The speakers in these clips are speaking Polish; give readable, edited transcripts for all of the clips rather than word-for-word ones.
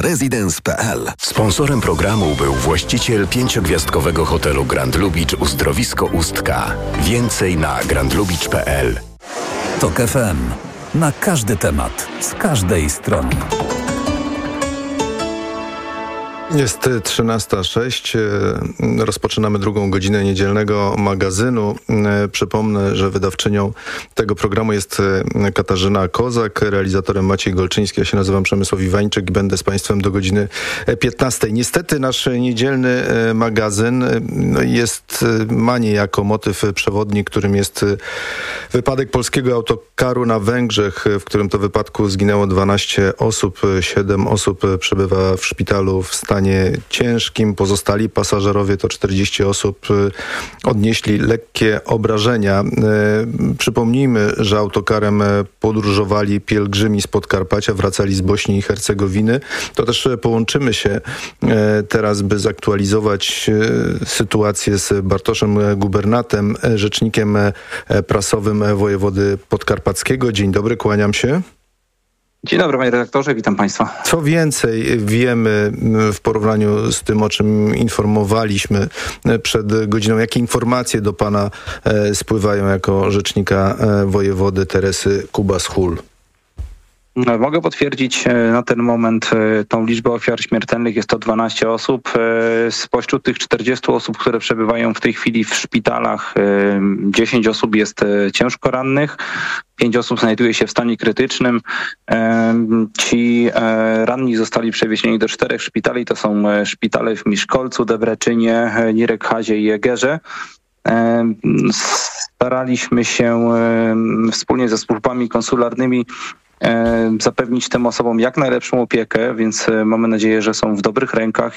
Residence.pl. Sponsorem programu był właściciel 5-gwiazdkowego hotelu Grand Lubicz Uzdrowisko Ustka. Więcej na grandlubicz.pl. TOK FM. Na każdy temat, z każdej strony. Jest 13:06. Rozpoczynamy drugą godzinę niedzielnego magazynu. Przypomnę, że wydawczynią tego programu jest Katarzyna Kozak, realizatorem Maciej Golczyński. Ja się nazywam Przemysław Iwańczyk i będę z Państwem do godziny 15:00. Niestety nasz niedzielny magazyn ma niejako motyw przewodni, którym jest wypadek polskiego autokaru na Węgrzech, w którym to wypadku zginęło 12 osób. 7 osób przebywa w szpitalu w stanie ciężkim. Pozostali pasażerowie, to 40 osób, odnieśli lekkie obrażenia. Przypomnijmy, że autokarem podróżowali pielgrzymi z Podkarpacia, wracali z Bośni i Hercegowiny. To też połączymy się teraz, by zaktualizować sytuację z Bartoszem Gubernatem, rzecznikiem prasowym wojewody podkarpackiego. Dzień dobry, kłaniam się. Dzień dobry, panie redaktorze, witam państwa. Co więcej wiemy w porównaniu z tym, o czym informowaliśmy przed godziną? Jakie informacje do pana spływają jako rzecznika wojewody Teresy Kubas-Hul? Mogę potwierdzić na ten moment tą liczbę ofiar śmiertelnych. Jest to 12 osób. Spośród tych 40 osób, które przebywają w tej chwili w szpitalach, 10 osób jest ciężko rannych. 5 osób znajduje się w stanie krytycznym. Ci ranni zostali przewiezieni do 4 szpitali. To są szpitale w Miszkolcu, Debreczynie, Nirekhazie i Egerze. Staraliśmy się wspólnie ze służbami konsularnymi zapewnić tym osobom jak najlepszą opiekę, więc mamy nadzieję, że są w dobrych rękach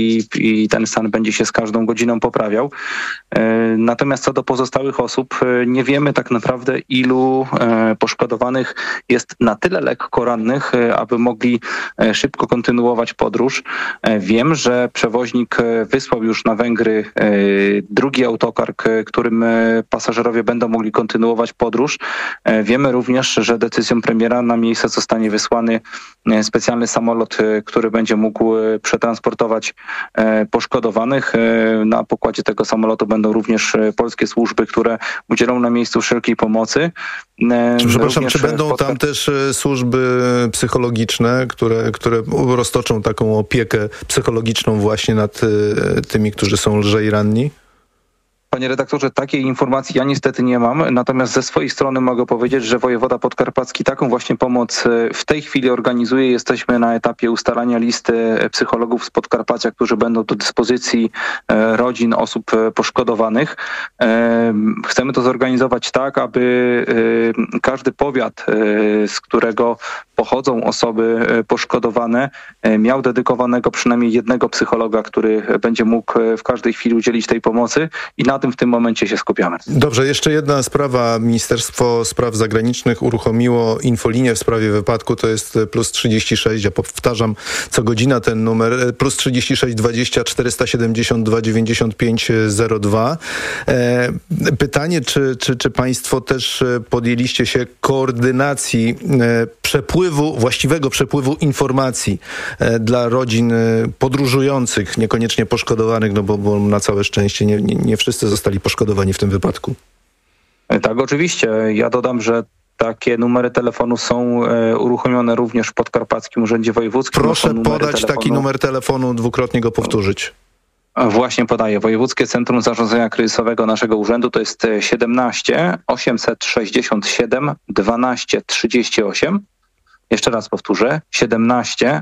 i ten stan będzie się z każdą godziną poprawiał. Natomiast co do pozostałych osób, nie wiemy tak naprawdę, ilu poszkodowanych jest na tyle lekko rannych, aby mogli szybko kontynuować podróż. Wiem, że przewoźnik wysłał już na Węgry drugi autokar, którym pasażerowie będą mogli kontynuować podróż. Wiemy również, że decyzją premiera na miejsce zostanie wysłany specjalny samolot, który będzie mógł przetransportować poszkodowanych. Na pokładzie tego samolotu będą również polskie służby, które udzielą na miejscu wszelkiej pomocy. Przepraszam, czy będą tam też służby psychologiczne, które roztoczą taką opiekę psychologiczną właśnie nad tymi, którzy są lżej ranni? Panie redaktorze, takiej informacji ja niestety nie mam, natomiast ze swojej strony mogę powiedzieć, że wojewoda podkarpacki taką właśnie pomoc w tej chwili organizuje. Jesteśmy na etapie ustalania listy psychologów z Podkarpacia, którzy będą do dyspozycji rodzin osób poszkodowanych. Chcemy to zorganizować tak, aby każdy powiat, z którego pochodzą osoby poszkodowane, miał dedykowanego przynajmniej jednego psychologa, który będzie mógł w każdej chwili udzielić tej pomocy i na tym w tym momencie się skupiamy. Dobrze, jeszcze jedna sprawa. Ministerstwo Spraw Zagranicznych uruchomiło infolinię w sprawie wypadku. To jest +36, ja powtarzam co godzina ten numer, +36 20 472 95 02. Pytanie, czy państwo też podjęliście się koordynacji właściwego przepływu informacji dla rodzin podróżujących, niekoniecznie poszkodowanych, no bo na całe szczęście nie wszyscy zostali poszkodowani w tym wypadku. Tak, oczywiście. Ja dodam, że takie numery telefonu są uruchomione również w Podkarpackim Urzędzie Wojewódzkim. Proszę podać taki numer telefonu, dwukrotnie go powtórzyć. Właśnie podaję. Wojewódzkie Centrum Zarządzania Kryzysowego naszego urzędu to jest 17 867 12 38. Jeszcze raz powtórzę. 17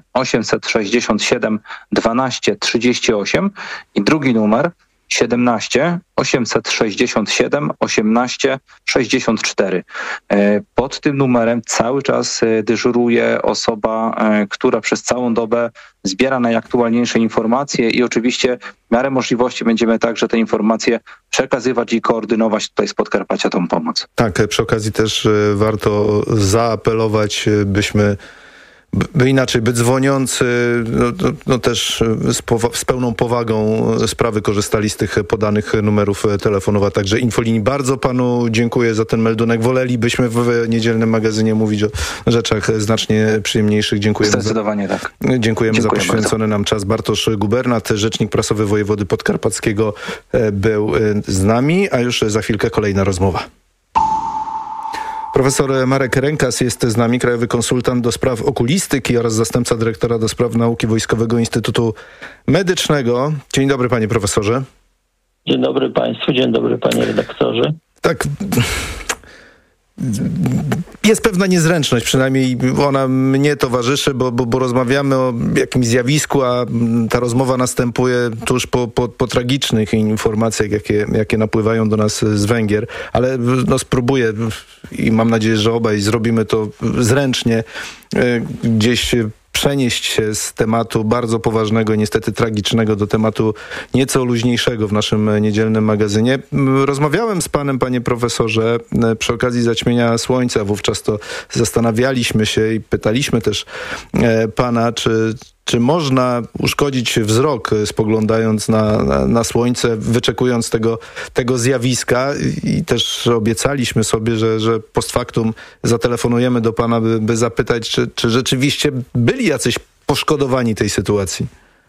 867 12 38 i drugi numer 17 867 18 64. Pod tym numerem cały czas dyżuruje osoba, która przez całą dobę zbiera najaktualniejsze informacje i oczywiście w miarę możliwości będziemy także te informacje przekazywać i koordynować tutaj z Podkarpacia tą pomoc. Tak, przy okazji też warto zaapelować, byśmy by dzwoniący też z pełną powagą sprawy korzystali z tych podanych numerów telefonów, a także infolinii. Bardzo panu dziękuję za ten meldunek. Wolelibyśmy w niedzielnym magazynie mówić o rzeczach znacznie przyjemniejszych. Dziękujemy. Zdecydowanie tak. Dziękuję za poświęcony nam czas. Bartosz Gubernat, rzecznik prasowy wojewody podkarpackiego, był z nami, a już za chwilkę kolejna rozmowa. Profesor Marek Rękas jest z nami, krajowy konsultant do spraw okulistyki oraz zastępca dyrektora do spraw nauki Wojskowego Instytutu Medycznego. Dzień dobry, panie profesorze. Dzień dobry państwu, dzień dobry panie redaktorze. Tak, jest pewna niezręczność, przynajmniej ona mnie towarzyszy, bo rozmawiamy o jakimś zjawisku, a ta rozmowa następuje tuż po tragicznych informacjach, jakie napływają do nas z Węgier. Ale spróbuję i mam nadzieję, że obaj zrobimy to zręcznie, gdzieś przenieść się z tematu bardzo poważnego, niestety tragicznego, do tematu nieco luźniejszego w naszym niedzielnym magazynie. Rozmawiałem z panem, panie profesorze, przy okazji zaćmienia słońca. Wówczas to zastanawialiśmy się i pytaliśmy też pana, czy można uszkodzić wzrok, spoglądając na słońce, wyczekując tego zjawiska, i też obiecaliśmy sobie, że post factum zatelefonujemy do pana, by zapytać, czy rzeczywiście byli jacyś poszkodowani tej sytuacji.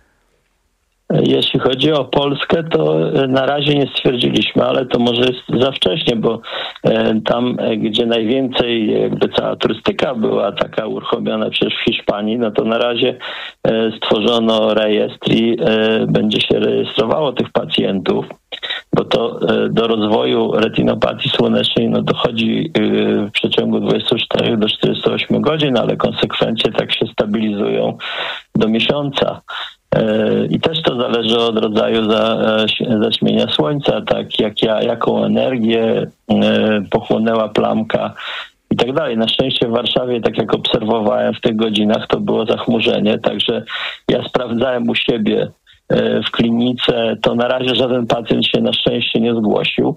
Jeśli chodzi o Polskę, to na razie nie stwierdziliśmy, ale to może jest za wcześnie, bo tam, gdzie najwięcej jakby cała turystyka była taka uruchomiona przecież w Hiszpanii, no to na razie stworzono rejestr i będzie się rejestrowało tych pacjentów, bo to do rozwoju retinopatii słonecznej dochodzi w przeciągu 24 do 48 godzin, ale konsekwencje tak się stabilizują do miesiąca. I też to zależy od rodzaju zaćmienia słońca, tak jaką energię pochłonęła plamka i tak dalej. Na szczęście w Warszawie, tak jak obserwowałem w tych godzinach, to było zachmurzenie, także ja sprawdzałem u siebie w klinice, to na razie żaden pacjent się na szczęście nie zgłosił.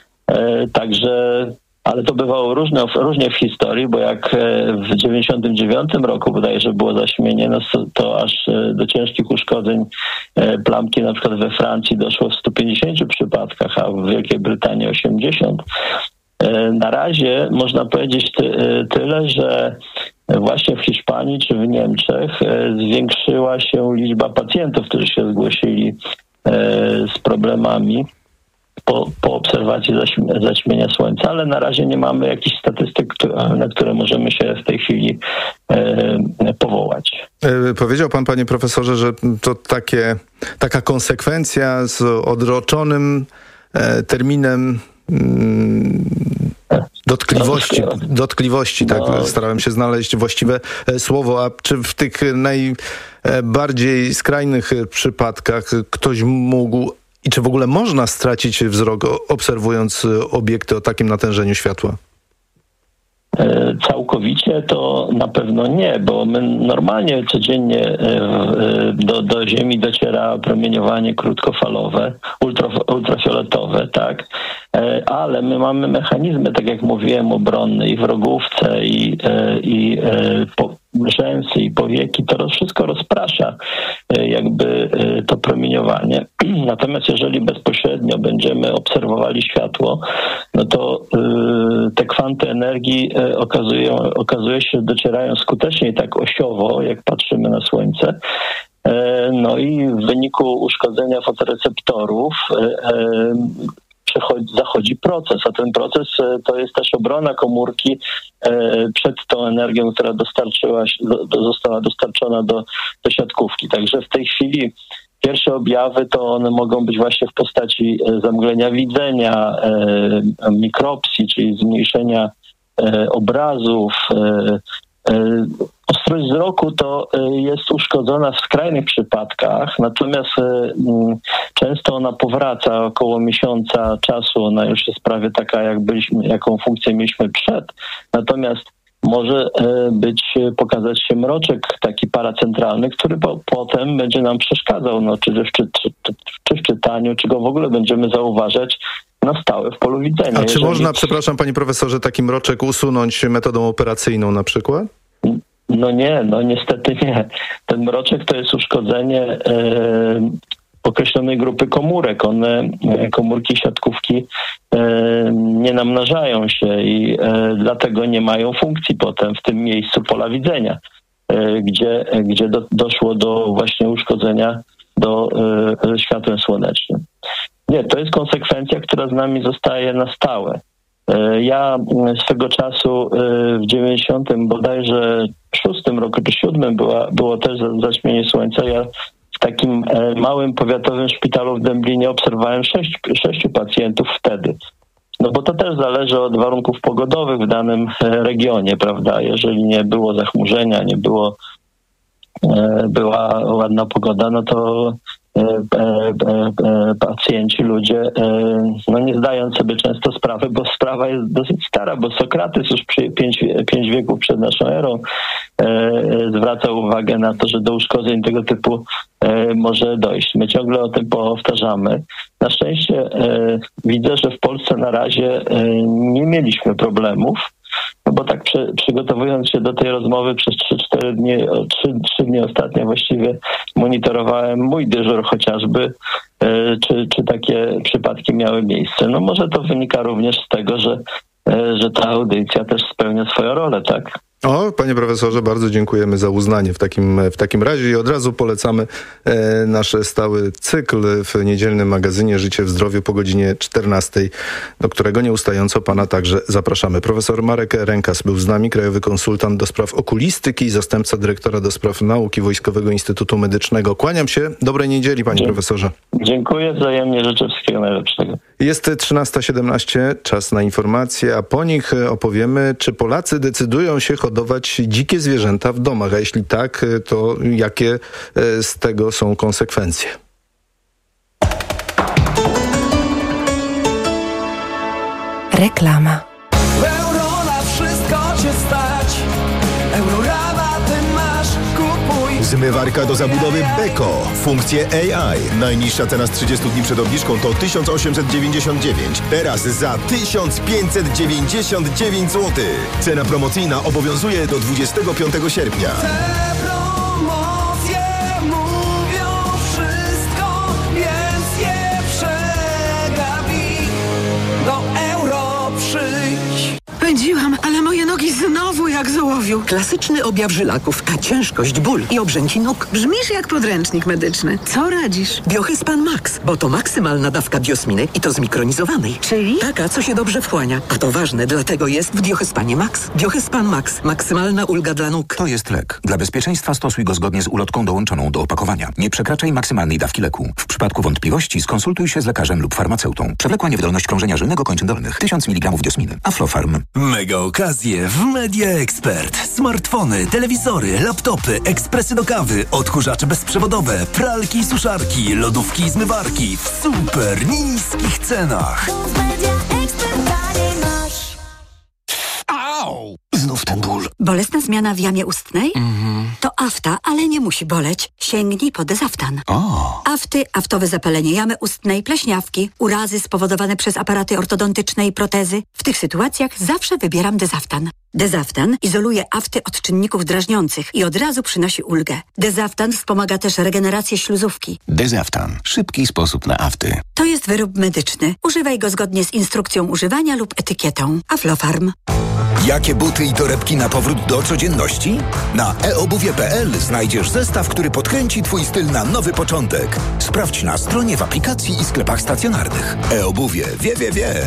Także, ale to bywało różnie w historii, bo jak w 99 roku bodajże było zaćmienie, to aż do ciężkich uszkodzeń plamki na przykład we Francji doszło w 150 przypadkach, a w Wielkiej Brytanii 80. Na razie można powiedzieć tyle, że właśnie w Hiszpanii czy w Niemczech zwiększyła się liczba pacjentów, którzy się zgłosili z problemami po obserwacji zaćmienia słońca, ale na razie nie mamy jakichś statystyk, na które możemy się w tej chwili powołać. Powiedział pan, panie profesorze, że to taka konsekwencja z odroczonym terminem dotkliwości, tak, starałem się znaleźć właściwe słowo. A czy w tych najbardziej skrajnych przypadkach ktoś mógł i czy w ogóle można stracić wzrok, obserwując obiekty o takim natężeniu światła? Całkowicie to na pewno nie, bo my normalnie codziennie do Ziemi dociera promieniowanie krótkofalowe, ultrafioletowe, tak? Ale my mamy mechanizmy, tak jak mówiłem, obronne i w rogówce, i rzęsy, i powieki. To wszystko rozprasza jakby to promieniowanie. Natomiast jeżeli bezpośrednio będziemy obserwowali światło, no to te kwanty energii okazuje się, że docierają skuteczniej tak osiowo, jak patrzymy na Słońce. No i w wyniku uszkodzenia fotoreceptorów zachodzi proces, a ten proces to jest też obrona komórki przed tą energią, która została dostarczona do siatkówki. Także w tej chwili pierwsze objawy to one mogą być właśnie w postaci zamglenia widzenia, mikropsji, czyli zmniejszenia obrazów. Ostrość wzroku to jest uszkodzona w skrajnych przypadkach, natomiast często ona powraca około miesiąca czasu, ona już jest prawie taka, jaką funkcję mieliśmy przed. Natomiast może pokazać się mroczek taki paracentralny, który potem będzie nam przeszkadzał, czy w czytaniu, czy go w ogóle będziemy zauważać na stałe w polu widzenia. A czy można, przepraszam panie profesorze, taki mroczek usunąć metodą operacyjną na przykład? Niestety nie. Ten mroczek to jest uszkodzenie określonej grupy komórek. Komórki siatkówki nie namnażają się i dlatego nie mają funkcji potem w tym miejscu pola widzenia, gdzie doszło do właśnie uszkodzenia do światłem słonecznym. Nie, to jest konsekwencja, która z nami zostaje na stałe. Ja swego czasu w 90 bodajże 6 roku czy 7 było też zaćmienie słońca. Ja w takim małym powiatowym szpitalu w Dęblinie obserwowałem 6 pacjentów wtedy. No bo to też zależy od warunków pogodowych w danym regionie, prawda? Jeżeli nie było zachmurzenia, była ładna pogoda, no to pacjenci, ludzie, nie zdają sobie często sprawy, bo sprawa jest dosyć stara, bo Sokrates już 5 wieków przed naszą erą zwracał uwagę na to, że do uszkodzeń tego typu może dojść. My ciągle o tym powtarzamy. Na szczęście widzę, że w Polsce na razie nie mieliśmy problemów, no bo tak przygotowując się do tej rozmowy przez 3-4 dni, 3 dni ostatnio właściwie monitorowałem mój dyżur chociażby, czy takie przypadki miały miejsce. No może to wynika również z tego, że ta audycja też spełnia swoją rolę, tak? Panie profesorze, bardzo dziękujemy za uznanie w takim razie i od razu polecamy nasz stały cykl w niedzielnym magazynie Życie w zdrowiu po godzinie 14, do którego nieustająco pana także zapraszamy. Profesor Marek Rękas był z nami, krajowy konsultant do spraw okulistyki i zastępca dyrektora do spraw nauki Wojskowego Instytutu Medycznego. Kłaniam się. Dobrej niedzieli, panie profesorze. Dziękuję wzajemnie, życzę wszystkiego najlepszego. Jest 13:17, czas na informacje, a po nich opowiemy, czy Polacy decydują się hodować dzikie zwierzęta w domach, a jeśli tak, to jakie z tego są konsekwencje? Reklama. Euro na wszystko cię stać. Eurorabaty masz, kupuj. Zmywarka do zabudowy Beko. Funkcje AI. Najniższa cena z 30 dni przed obniżką to 1899. Teraz za 1599 zł. Cena promocyjna obowiązuje do 25 sierpnia. Te promocje mówią wszystko, więc nie przegapi. Do Euro przyjdź. Pędziłam, ale moje nogi znowu jak z ołowiu. Klasyczny objaw żylaków, a ciężkość, ból i obrzęki nóg. Brzmisz jak podręcznik medyczny. Co radzisz? Biohyspan Max, bo to maksymalna dawka biosminy i to zmikronizowanej. Czyli? Taka, co się dobrze wchłania. A to ważne, dlatego jest w Biohyspanie Max. Biohyspan Max. Maksymalna ulga dla nóg. To jest lek. Dla bezpieczeństwa stosuj go zgodnie z ulotką dołączoną do opakowania. Nie przekraczaj maksymalnej dawki leku. W przypadku wątpliwości skonsultuj się z lekarzem lub farmaceutą. Przewlekła niewydolność krążenia żylnego kończyn dolnych. 1000 mg diosminy. Aflofarm. Mega okazje w Media Expert. Smartfony, telewizory, laptopy, ekspresy do kawy, odkurzacze bezprzewodowe, pralki i suszarki, lodówki i zmywarki w super niskich cenach. Au! Znów ten ból. Bolesna zmiana w jamie ustnej? To afta, ale nie musi boleć. Sięgnij po Dezaftan. Afty, aftowe zapalenie jamy ustnej, pleśniawki, urazy spowodowane przez aparaty ortodontyczne i protezy. W tych sytuacjach zawsze wybieram Dezaftan. Dezaftan izoluje afty od czynników drażniących i od razu przynosi ulgę. Dezaftan wspomaga też regenerację śluzówki. Dezaftan. Szybki sposób na afty. To jest wyrób medyczny. Używaj go zgodnie z instrukcją używania lub etykietą. Aflofarm. Jakie buty i torebki na powrót do codzienności? Na eobuwie.pl znajdziesz zestaw, który podkręci twój styl na nowy początek. Sprawdź na stronie, w aplikacji i sklepach stacjonarnych. eobuwie. Wie.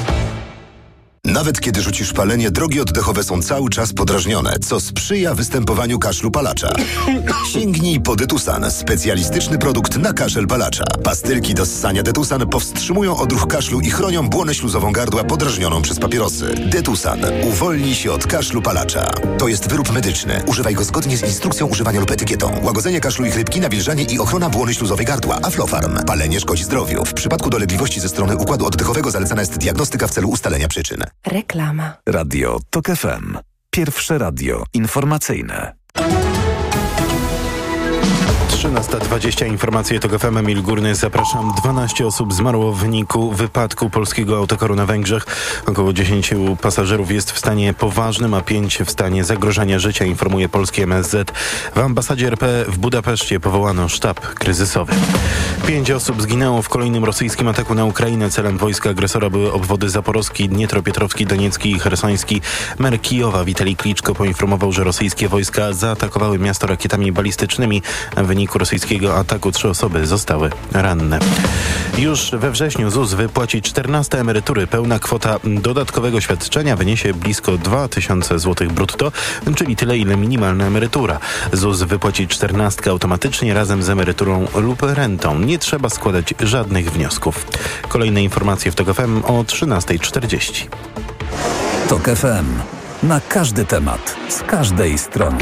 Nawet kiedy rzucisz palenie, drogi oddechowe są cały czas podrażnione, co sprzyja występowaniu kaszlu palacza. Sięgnij po Detusan, specjalistyczny produkt na kaszel palacza. Pastylki do ssania Detusan powstrzymują odruch kaszlu i chronią błonę śluzową gardła podrażnioną przez papierosy. Detusan uwolni się od kaszlu palacza. To jest wyrób medyczny. Używaj go zgodnie z instrukcją używania lub etykietą. Łagodzenie kaszlu i chrypki, nawilżanie i ochrona błony śluzowej gardła. Aflofarm. Palenie szkodzi zdrowiu. W przypadku dolegliwości ze strony układu oddechowego zalecana jest diagnostyka w celu ustalenia przyczyn. Reklama. Radio TOK FM. Pierwsze radio informacyjne. 13:20 informacje TOK FM. Emil Górny, zapraszam. 12 osób zmarło w wyniku wypadku polskiego autokaru na Węgrzech. Około 10 pasażerów jest w stanie poważnym, a 5 w stanie zagrożenia życia, informuje polski MSZ. W ambasadzie RP w Budapeszcie powołano sztab kryzysowy. 5 osób zginęło w kolejnym rosyjskim ataku na Ukrainę. Celem wojska agresora były obwody zaporowski, Dniepropietrowski, Doniecki i Chersoński. Mer Kijowa Witalij Kliczko poinformował, że rosyjskie wojska zaatakowały miasto rakietami balistycznymi. W wyniku rosyjskiego ataku 3 osoby zostały ranne. Już we wrześniu ZUS wypłaci 14 emerytury. Pełna kwota dodatkowego świadczenia wyniesie blisko 2000 zł brutto, czyli tyle, ile minimalna emerytura. ZUS wypłaci 14 automatycznie razem z emeryturą lub rentą. Nie trzeba składać żadnych wniosków. Kolejne informacje w TOK FM o 13:40. TOK FM. Na każdy temat, z każdej strony.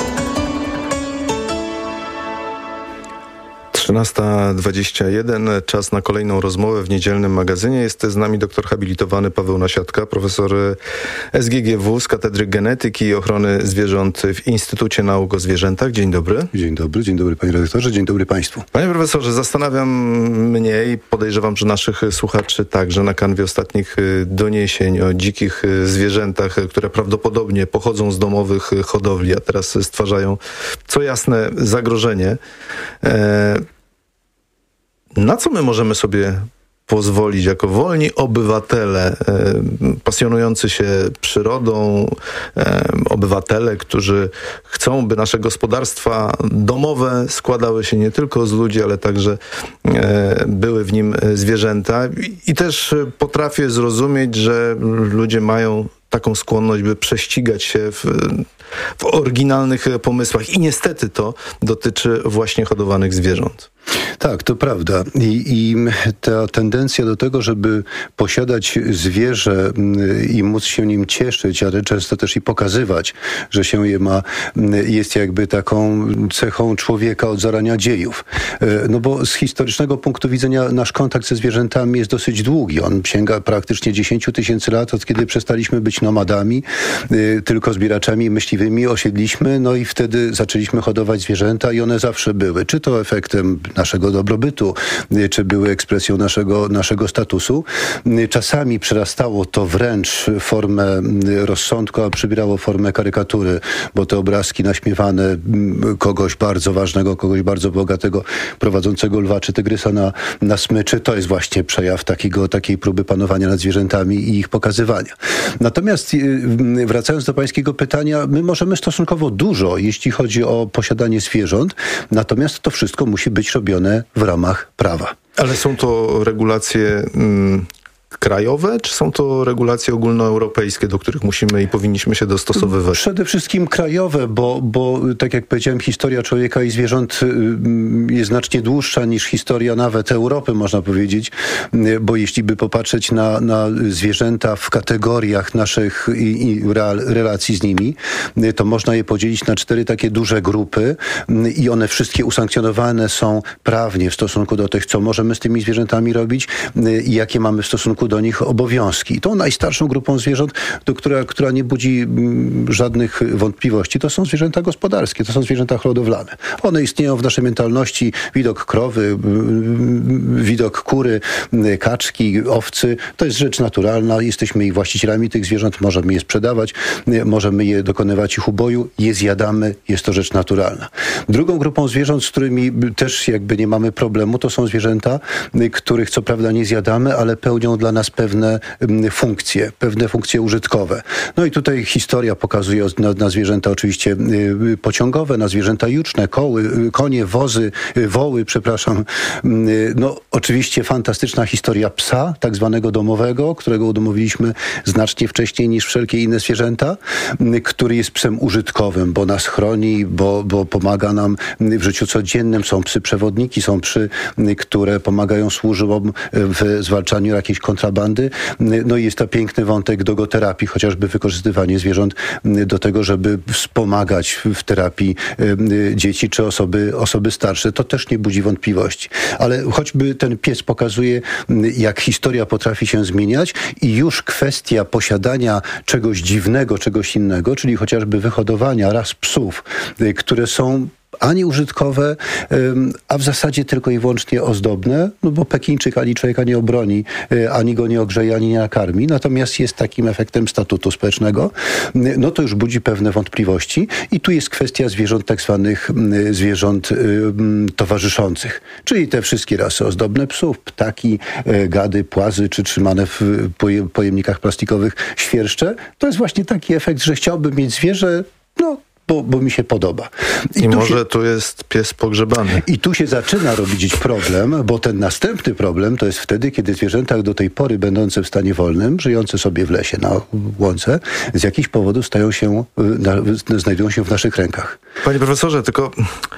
13:21. Czas na kolejną rozmowę w niedzielnym magazynie. Jest z nami doktor habilitowany Paweł Nasiatka, profesor SGGW z Katedry Genetyki i Ochrony Zwierząt w Instytucie Nauk o Zwierzętach. Dzień dobry. Dzień dobry panie redaktorze, dzień dobry państwu. Panie profesorze, zastanawiam mnie i podejrzewam, że naszych słuchaczy także na kanwie ostatnich doniesień o dzikich zwierzętach, które prawdopodobnie pochodzą z domowych hodowli, a teraz stwarzają, co jasne, zagrożenie. Na co my możemy sobie pozwolić jako wolni obywatele, pasjonujący się przyrodą, obywatele, którzy chcą, by nasze gospodarstwa domowe składały się nie tylko z ludzi, ale także były w nim zwierzęta. I też potrafię zrozumieć, że ludzie mają taką skłonność, by prześcigać się w oryginalnych pomysłach. I niestety to dotyczy właśnie hodowanych zwierząt. Tak, to prawda. I ta tendencja do tego, żeby posiadać zwierzę i móc się nim cieszyć, ale często też i pokazywać, że się je ma, jest jakby taką cechą człowieka od zarania dziejów. No bo z historycznego punktu widzenia nasz kontakt ze zwierzętami jest dosyć długi. On sięga praktycznie 10 000 lat, od kiedy przestaliśmy być nomadami, tylko zbieraczami myśliwymi osiedliśmy, no i wtedy zaczęliśmy hodować zwierzęta i one zawsze były. Czy to efektem naszego dobrobytu, czy były ekspresją naszego statusu. Czasami przerastało to wręcz formę rozsądku, a przybierało formę karykatury, bo te obrazki naśmiewane kogoś bardzo ważnego, kogoś bardzo bogatego, prowadzącego lwa czy tygrysa na smyczy, to jest właśnie przejaw takiej próby panowania nad zwierzętami i ich pokazywania. Natomiast wracając do pańskiego pytania, my możemy stosunkowo dużo, jeśli chodzi o posiadanie zwierząt, natomiast to wszystko musi być robione w ramach prawa. Ale są to regulacje krajowe, czy są to regulacje ogólnoeuropejskie, do których musimy i powinniśmy się dostosowywać? Przede wszystkim krajowe, bo tak jak powiedziałem, historia człowieka i zwierząt jest znacznie dłuższa niż historia nawet Europy, można powiedzieć, bo jeśli by popatrzeć na zwierzęta w kategoriach naszych i relacji z nimi, to można je podzielić na 4 takie duże grupy i one wszystkie usankcjonowane są prawnie w stosunku do tych, co możemy z tymi zwierzętami robić i jakie mamy w stosunku do nich obowiązki. I tą najstarszą grupą zwierząt, która nie budzi żadnych wątpliwości, to są zwierzęta gospodarskie, to są zwierzęta hodowlane. One istnieją w naszej mentalności. Widok krowy, widok kury, kaczki, owcy, to jest rzecz naturalna. Jesteśmy ich właścicielami tych zwierząt, możemy je sprzedawać, możemy je dokonywać ich uboju, je zjadamy, jest to rzecz naturalna. Drugą grupą zwierząt, z którymi też jakby nie mamy problemu, to są zwierzęta, których co prawda nie zjadamy, ale pełnią dla nas pewne funkcje użytkowe. No i tutaj historia pokazuje na zwierzęta oczywiście pociągowe, na zwierzęta juczne, konie, woły, No oczywiście fantastyczna historia psa, tak zwanego domowego, którego udomowiliśmy znacznie wcześniej niż wszelkie inne zwierzęta, który jest psem użytkowym, bo nas chroni, bo pomaga nam w życiu codziennym. Są psy przewodniki, są psy, które pomagają służbom w zwalczaniu jakiejś kontrabandy. No i jest to piękny wątek dogoterapii, chociażby wykorzystywanie zwierząt do tego, żeby wspomagać w terapii dzieci czy osoby starsze. To też nie budzi wątpliwości. Ale choćby ten pies pokazuje, jak historia potrafi się zmieniać i już kwestia posiadania czegoś dziwnego, czegoś innego, czyli chociażby wyhodowania ras psów, które są ani użytkowe, a w zasadzie tylko i wyłącznie ozdobne, no bo Pekińczyk ani człowieka nie obroni, ani go nie ogrzeje, ani nie nakarmi, natomiast jest takim efektem statutu społecznego, no to już budzi pewne wątpliwości i tu jest kwestia zwierząt, tak zwanych zwierząt towarzyszących, czyli te wszystkie rasy ozdobne psów, ptaki, gady, płazy, czy trzymane w pojemnikach plastikowych świerszcze. To jest właśnie taki efekt, że chciałbym mieć zwierzę, no, bo mi się podoba. I może tu jest pies pogrzebany. I tu się zaczyna robić problem, bo ten następny problem to jest wtedy, kiedy zwierzęta do tej pory będące w stanie wolnym, żyjące sobie w lesie, na łące, z jakichś powodów znajdują się w naszych rękach. Panie profesorze, tylko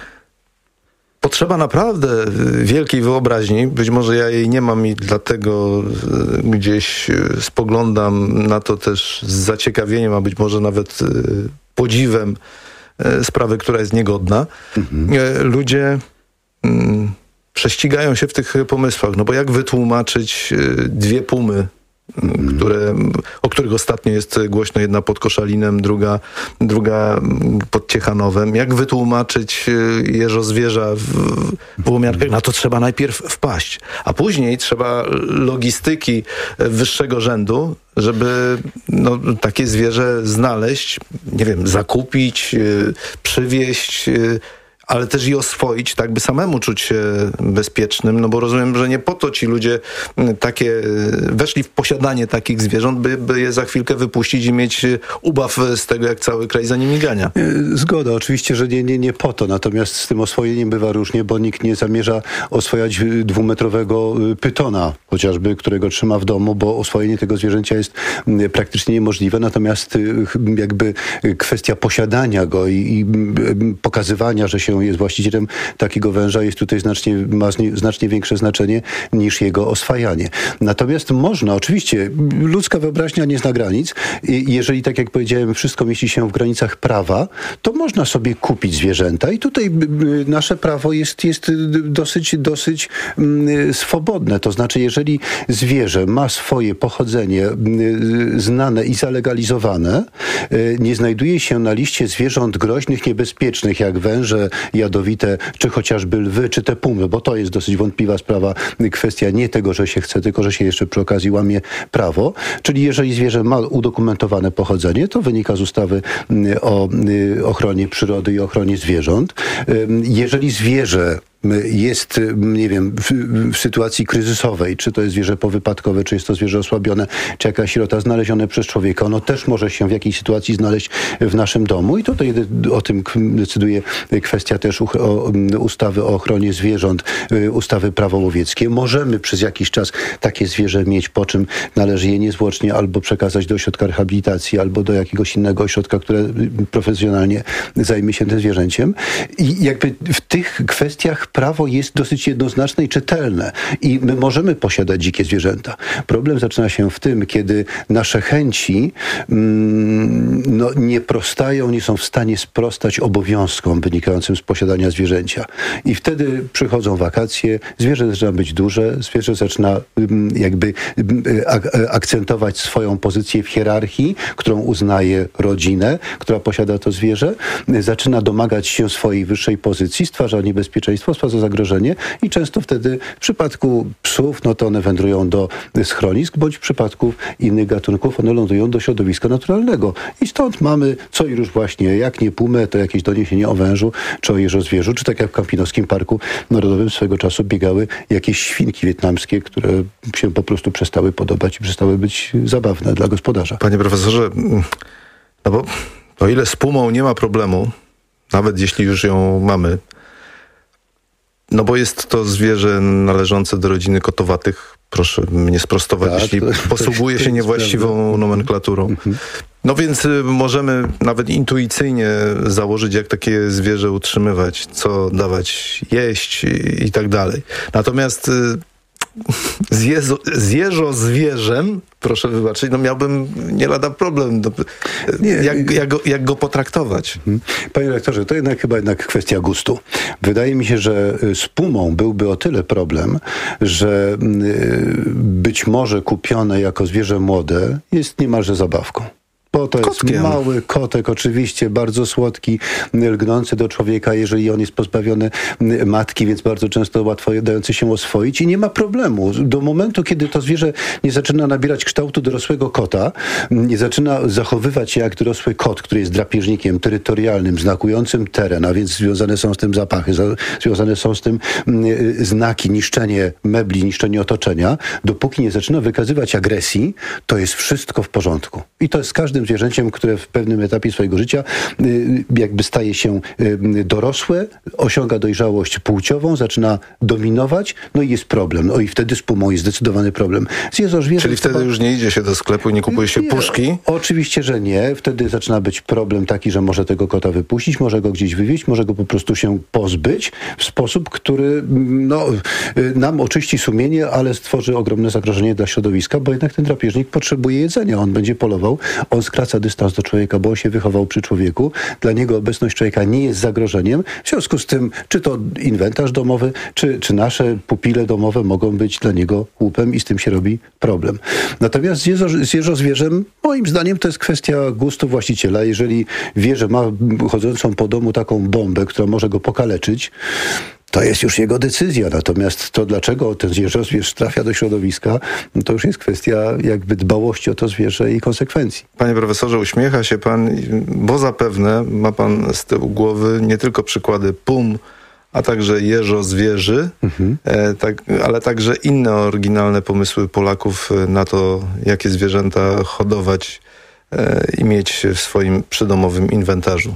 potrzeba naprawdę wielkiej wyobraźni. Być może ja jej nie mam i dlatego gdzieś spoglądam na to też z zaciekawieniem, a być może nawet podziwem sprawy, która jest niegodna. Ludzie prześcigają się w tych pomysłach, no bo jak wytłumaczyć dwie pumy, o których ostatnio jest głośno, jedna pod Koszalinem, druga pod Ciechanowem. Jak wytłumaczyć jeżozwierza w Łomiankach? Na to trzeba najpierw wpaść, a później trzeba logistyki wyższego rzędu, żeby takie zwierzę znaleźć, nie wiem, zakupić, przywieźć, ale też i oswoić, tak by samemu czuć się bezpiecznym, no bo rozumiem, że nie po to ci ludzie weszli w posiadanie takich zwierząt, by je za chwilkę wypuścić i mieć ubaw z tego, jak cały kraj za nimi gania. Zgoda, oczywiście, że nie po to, natomiast z tym oswojeniem bywa różnie, bo nikt nie zamierza oswojać 2-metrowego pytona, chociażby, którego trzyma w domu, bo oswojenie tego zwierzęcia jest praktycznie niemożliwe, natomiast jakby kwestia posiadania go i pokazywania, że się jest właścicielem takiego węża, jest tutaj ma znacznie większe znaczenie niż jego oswajanie. Natomiast można, oczywiście, ludzka wyobraźnia nie zna granic i jeżeli, tak jak powiedziałem, wszystko mieści się w granicach prawa, to można sobie kupić zwierzęta i tutaj nasze prawo jest dosyć swobodne. To znaczy, jeżeli zwierzę ma swoje pochodzenie znane i zalegalizowane, nie znajduje się na liście zwierząt groźnych, niebezpiecznych, jak węże, jadowite, czy chociażby lwy, czy te pumy, bo to jest dosyć wątpliwa sprawa, kwestia nie tego, że się chce, tylko że się jeszcze przy okazji łamie prawo. Czyli jeżeli zwierzę ma udokumentowane pochodzenie, to wynika z ustawy o ochronie przyrody i ochronie zwierząt. Jeżeli zwierzę jest, nie wiem, w sytuacji kryzysowej, czy to jest zwierzę powypadkowe, czy jest to zwierzę osłabione, czy jakaś sierota znalezione przez człowieka, ono też może się w jakiejś sytuacji znaleźć w naszym domu i tutaj o tym decyduje kwestia też ustawy o ochronie zwierząt, ustawy Prawo łowieckie. Możemy przez jakiś czas takie zwierzę mieć, po czym należy je niezwłocznie albo przekazać do ośrodka rehabilitacji, albo do jakiegoś innego ośrodka, które profesjonalnie zajmie się tym zwierzęciem. I jakby w tych kwestiach prawo jest dosyć jednoznaczne i czytelne i my możemy posiadać dzikie zwierzęta. Problem zaczyna się w tym, kiedy nasze chęci nie są w stanie sprostać obowiązkom wynikającym z posiadania zwierzęcia. I wtedy przychodzą wakacje, zwierzę zaczyna być duże, zwierzę zaczyna jakby akcentować swoją pozycję w hierarchii, którą uznaje rodzinę, która posiada to zwierzę, zaczyna domagać się swojej wyższej pozycji, stwarza niebezpieczeństwo, stwarza zagrożenie i często wtedy w przypadku psów, to one wędrują do schronisk, bądź w przypadku innych gatunków one lądują do środowiska naturalnego. I stąd mamy co i róż właśnie, jak nie pumę, to jakieś doniesienie o wężu, czy o jeżozwierzu, czy tak jak w Kampinoskim Parku Narodowym swego czasu biegały jakieś świnki wietnamskie, które się po prostu przestały podobać i przestały być zabawne dla gospodarza. Panie profesorze, bo o ile z pumą nie ma problemu, nawet jeśli już ją mamy, bo jest to zwierzę należące do rodziny kotowatych. Proszę mnie sprostować, jeśli posługuje się niewłaściwą nomenklaturą. Więc możemy nawet intuicyjnie założyć, jak takie zwierzę utrzymywać, co dawać jeść i tak dalej. Natomiast z jeżozwierzem, proszę wybaczyć, miałbym nie lada problem, jak go potraktować. Panie rektorze, to chyba jednak kwestia gustu. Wydaje mi się, że z pumą byłby o tyle problem, że być może kupione jako zwierzę młode jest niemalże zabawką. bo to Kotkiem. jest mały kotek, oczywiście, bardzo słodki, lgnący do człowieka, jeżeli on jest pozbawiony matki, więc bardzo często łatwo dający się oswoić i nie ma problemu. Do momentu, kiedy to zwierzę nie zaczyna nabierać kształtu dorosłego kota, nie zaczyna zachowywać się jak dorosły kot, który jest drapieżnikiem terytorialnym, znakującym teren, a więc związane są z tym zapachy, związane są z tym znaki, niszczenie mebli, niszczenie otoczenia, dopóki nie zaczyna wykazywać agresji, to jest wszystko w porządku. I to jest z każdym zwierzęciem, które w pewnym etapie swojego życia jakby staje się dorosłe, osiąga dojrzałość płciową, zaczyna dominować, no i jest problem. No i wtedy z pumą jest zdecydowany problem. Czyli wtedy już nie idzie się do sklepu i nie kupuje się puszki? Oczywiście, że nie. Wtedy zaczyna być problem taki, że może tego kota wypuścić, może go gdzieś wywieźć, może go po prostu się pozbyć w sposób, który nam oczyści sumienie, ale stworzy ogromne zagrożenie dla środowiska, bo jednak ten drapieżnik potrzebuje jedzenia. On będzie polował, on skraca dystans do człowieka, bo on się wychował przy człowieku. Dla niego obecność człowieka nie jest zagrożeniem. W związku z tym, czy to inwentarz domowy, czy nasze pupile domowe mogą być dla niego łupem i z tym się robi problem. Natomiast z jeżozwierzem, moim zdaniem, to jest kwestia gustu właściciela. Jeżeli wie, że ma chodzącą po domu taką bombę, która może go pokaleczyć, to jest już jego decyzja. Natomiast to, dlaczego ten jeżozwierz trafia do środowiska, to już jest kwestia jakby dbałości o to zwierzę i konsekwencji. Panie profesorze, uśmiecha się pan, bo zapewne ma pan z tyłu głowy nie tylko przykłady pum, a także jeżozwierzy, ale także inne oryginalne pomysły Polaków na to, jakie zwierzęta hodować i mieć w swoim przydomowym inwentarzu.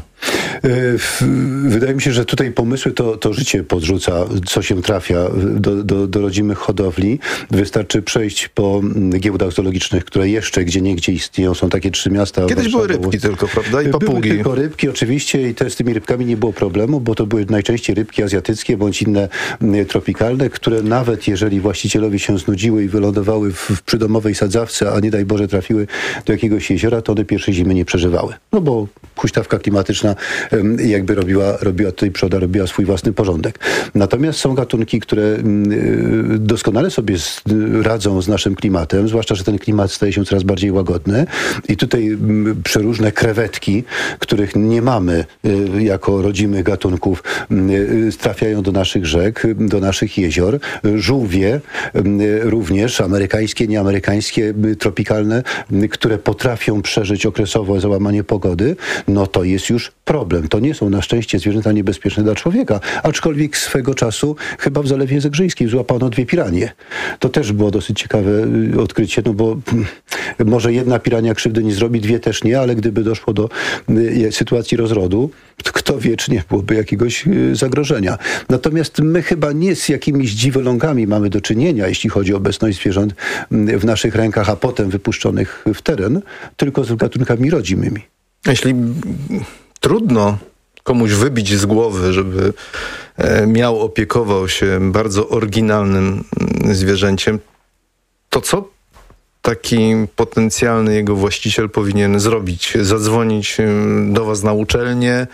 Wydaje mi się, że tutaj pomysły to życie podrzuca, co się trafia do rodzimych hodowli. Wystarczy przejść po giełdach zoologicznych, które jeszcze gdzieniegdzie istnieją. Są takie 3 miasta. Kiedyś były rybki tylko, prawda? I papugi. Były tylko rybki oczywiście i z tymi rybkami nie było problemu, bo to były najczęściej rybki azjatyckie bądź inne tropikalne, które nawet jeżeli właścicielowi się znudziły i wylądowały w przydomowej sadzawce, a nie daj Boże trafiły do jakiegoś jeziora, to one pierwszej zimy nie przeżywały. No bo huśtawka klimatyczna jakby robiła tutaj przyroda robiła swój własny porządek. Natomiast są gatunki, które doskonale sobie radzą z naszym klimatem, zwłaszcza, że ten klimat staje się coraz bardziej łagodny i tutaj przeróżne krewetki, których nie mamy jako rodzimych gatunków, trafiają do naszych rzek, do naszych jezior. Żółwie również, amerykańskie, nieamerykańskie, tropikalne, które potrafią przeżyć okresowo załamanie pogody, no to jest już problem. To nie są na szczęście zwierzęta niebezpieczne dla człowieka, aczkolwiek swego czasu chyba w Zalewie Zegrzyńskim złapano 2 piranie. To też było dosyć ciekawe odkrycie, no bo może jedna pirania krzywdy nie zrobi, 2 też nie, ale gdyby doszło do sytuacji rozrodu, to kto wie, czy nie byłoby jakiegoś zagrożenia. Natomiast my chyba nie z jakimiś dziwolągami mamy do czynienia, jeśli chodzi o obecność zwierząt w naszych rękach, a potem wypuszczonych w teren, tylko z gatunkami rodzimymi. Jeśli trudno komuś wybić z głowy, żeby opiekował się bardzo oryginalnym zwierzęciem, to co taki potencjalny jego właściciel powinien zrobić? Zadzwonić do was na uczelnię?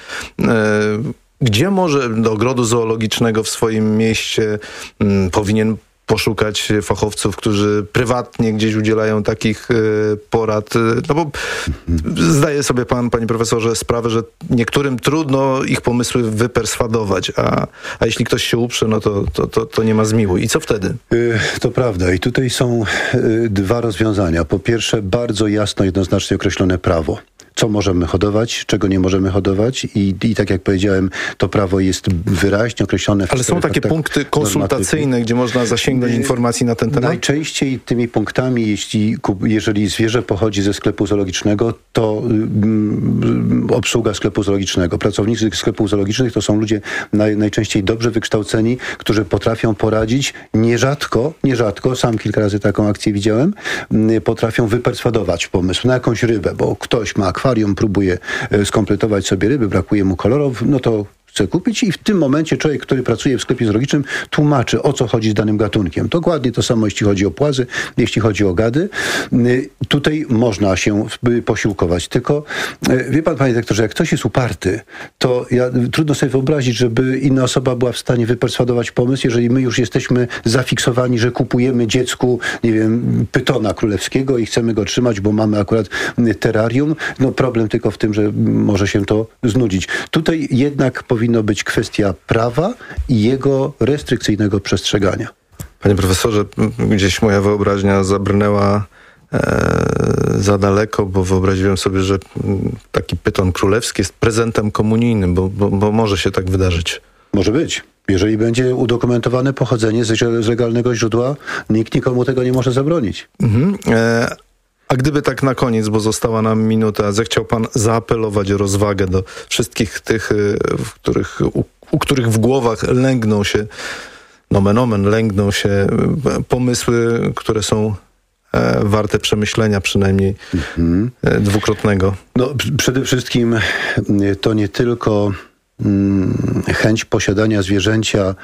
Gdzie może do ogrodu zoologicznego w swoim mieście powinien poszukać fachowców, którzy prywatnie gdzieś udzielają takich porad? No bo zdaje sobie pan, panie profesorze, sprawę, że niektórym trudno ich pomysły wyperswadować, a jeśli ktoś się uprze, no to nie ma zmiłuj. I co wtedy? To prawda. I tutaj są 2 rozwiązania. Po pierwsze, bardzo jasno, jednoznacznie określone prawo. Co możemy hodować, czego nie możemy hodować i tak jak powiedziałem, to prawo jest wyraźnie określone. Ale są takie punkty konsultacyjne, gdzie można zasięgnąć informacji na ten temat? Najczęściej tymi punktami, jeżeli zwierzę pochodzi ze sklepu zoologicznego, to obsługa sklepu zoologicznego. Pracownicy sklepów zoologicznych to są ludzie najczęściej dobrze wykształceni, którzy potrafią poradzić, nierzadko, sam kilka razy taką akcję widziałem, potrafią wyperswadować pomysł na jakąś rybę, bo ktoś ma akwarium, próbuje skompletować sobie ryby, brakuje mu kolorów, no to chce kupić i w tym momencie człowiek, który pracuje w sklepie zoologicznym, tłumaczy, o co chodzi z danym gatunkiem. Dokładnie to samo, jeśli chodzi o płazy, jeśli chodzi o gady. Tutaj można się posiłkować. Tylko wie pan, panie dyrektorze, jak ktoś jest uparty, to trudno sobie wyobrazić, żeby inna osoba była w stanie wyperswadować pomysł, jeżeli my już jesteśmy zafiksowani, że kupujemy dziecku, nie wiem, pytona królewskiego i chcemy go trzymać, bo mamy akurat terrarium. No problem tylko w tym, że może się to znudzić. Tutaj jednak powinno być kwestia prawa i jego restrykcyjnego przestrzegania. Panie profesorze, gdzieś moja wyobraźnia zabrnęła za daleko, bo wyobraziłem sobie, że taki pyton królewski jest prezentem komunijnym, bo może się tak wydarzyć. Może być. Jeżeli będzie udokumentowane pochodzenie z legalnego źródła, nikt nikomu tego nie może zabronić. A gdyby tak na koniec, bo została nam minuta, zechciał pan zaapelować o rozwagę do wszystkich tych, u których w głowach lęgną się, nomen omen, lęgną się pomysły, które są warte przemyślenia przynajmniej dwukrotnego. No, przede wszystkim to nie tylko chęć posiadania zwierzęcia,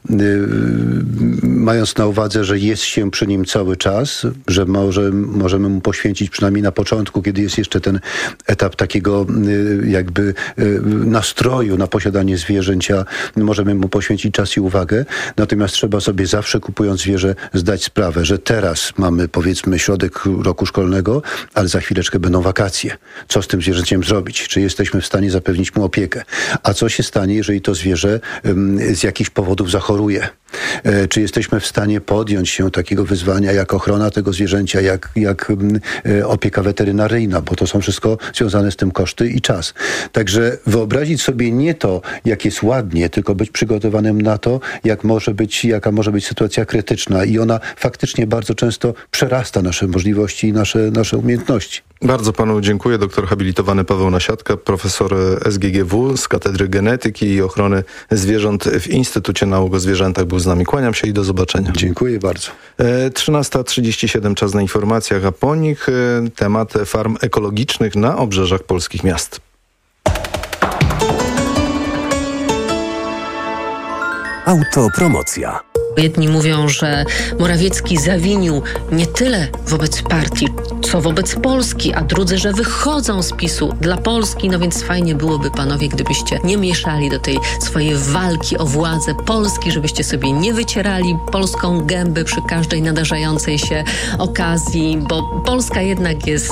mając na uwadze, że jest się przy nim cały czas, że możemy mu poświęcić przynajmniej na początku, kiedy jest jeszcze ten etap takiego jakby nastroju na posiadanie zwierzęcia, możemy mu poświęcić czas i uwagę. Natomiast trzeba sobie zawsze, kupując zwierzę, zdać sprawę, że teraz mamy, powiedzmy, środek roku szkolnego, ale za chwileczkę będą wakacje. Co z tym zwierzęciem zrobić? Czy jesteśmy w stanie zapewnić mu opiekę? A co się stanie, jeżeli to zwierzę z jakichś powodów zachoruje? Czy jesteśmy w stanie podjąć się takiego wyzwania jak ochrona tego zwierzęcia, jak opieka weterynaryjna, bo to są wszystko związane z tym koszty i czas. Także wyobrazić sobie nie to, jak jest ładnie, tylko być przygotowanym na to, jaka może być sytuacja krytyczna i ona faktycznie bardzo często przerasta nasze możliwości i nasze umiejętności. Bardzo panu dziękuję. Doktor habilitowany Paweł Nasiadka, profesor SGGW z Katedry Genetyki i Ochrony Zwierząt w Instytucie Nauk o Zwierzętach był z nami. Kłaniam się i do zobaczenia. Dziękuję bardzo. 13:37, czas na informacjach, a po nich temat farm ekologicznych na obrzeżach polskich miast. Autopromocja. Jedni mówią, że Morawiecki zawinił nie tyle wobec partii, co wobec Polski, a drudzy, że wychodzą z PiS-u dla Polski. No więc fajnie byłoby, panowie, gdybyście nie mieszali do tej swojej walki o władzę Polski, żebyście sobie nie wycierali polską gęby przy każdej nadarzającej się okazji, bo Polska jednak jest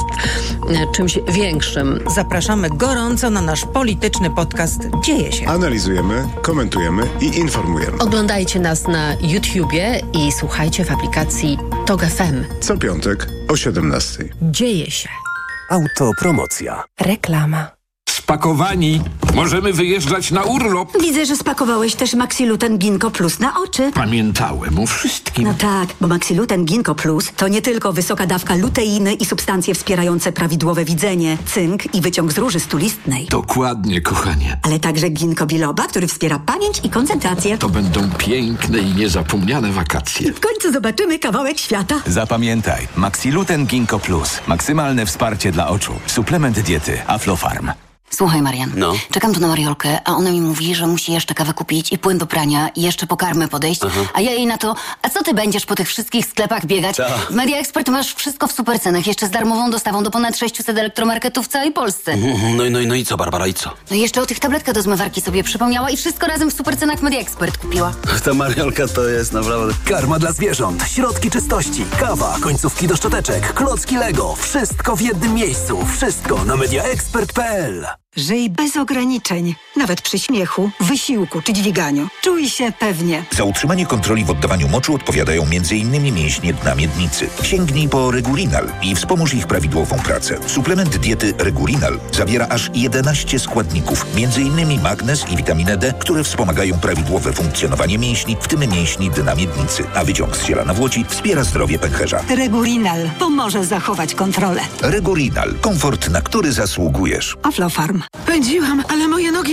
czymś większym. Zapraszamy gorąco na nasz polityczny podcast Dzieje się. Analizujemy, komentujemy i informujemy. Oglądajcie nas na YouTubie i słuchajcie w aplikacji TOG FM. Co piątek o 17:00. Dzieje się. Autopromocja. Reklama. Spakowani. Możemy wyjeżdżać na urlop. Widzę, że spakowałeś też Maxiluten Ginkgo Plus na oczy. Pamiętałem o wszystkim. No tak, bo Maxiluten Ginkgo Plus to nie tylko wysoka dawka luteiny i substancje wspierające prawidłowe widzenie, cynk i wyciąg z róży stulistnej. Dokładnie, kochanie. Ale także ginkgo biloba, który wspiera pamięć i koncentrację. To będą piękne i niezapomniane wakacje. W końcu zobaczymy kawałek świata. Zapamiętaj, Maxiluten Ginkgo Plus. Maksymalne wsparcie dla oczu. Suplement diety Aflofarm. Słuchaj, Marian, czekam tu na Mariolkę, a ona mi mówi, że musi jeszcze kawę kupić i płyn do prania i jeszcze po karmę podejść, a ja jej na to, a co ty będziesz po tych wszystkich sklepach biegać? W Media Expert masz wszystko w super cenach, jeszcze z darmową dostawą do ponad 600 elektromarketów w całej Polsce. No i co, Barbara, i co? No i jeszcze o tych tabletkach do zmywarki sobie przypomniała i wszystko razem w super cenach Media Expert kupiła. Ta Mariolka to jest naprawdę... Karma dla zwierząt, środki czystości, kawa, końcówki do szczoteczek, klocki Lego. Wszystko w jednym miejscu. Wszystko na mediaexpert.pl. Żyj bez ograniczeń, nawet przy śmiechu, wysiłku czy dźwiganiu. Czuj się pewnie. Za utrzymanie kontroli w oddawaniu moczu odpowiadają m.in. mięśnie dna miednicy. Sięgnij po Regurinal i wspomóż ich prawidłową pracę. Suplement diety Regurinal zawiera aż 11 składników, m.in. magnez i witaminę D, które wspomagają prawidłowe funkcjonowanie mięśni, w tym mięśni dna miednicy. A wyciąg z ziela nawłoci wspiera zdrowie pęcherza. Regurinal pomoże zachować kontrolę. Regurinal. Komfort, na który zasługujesz. Aflofarm. Pędziłam, ale moje nogi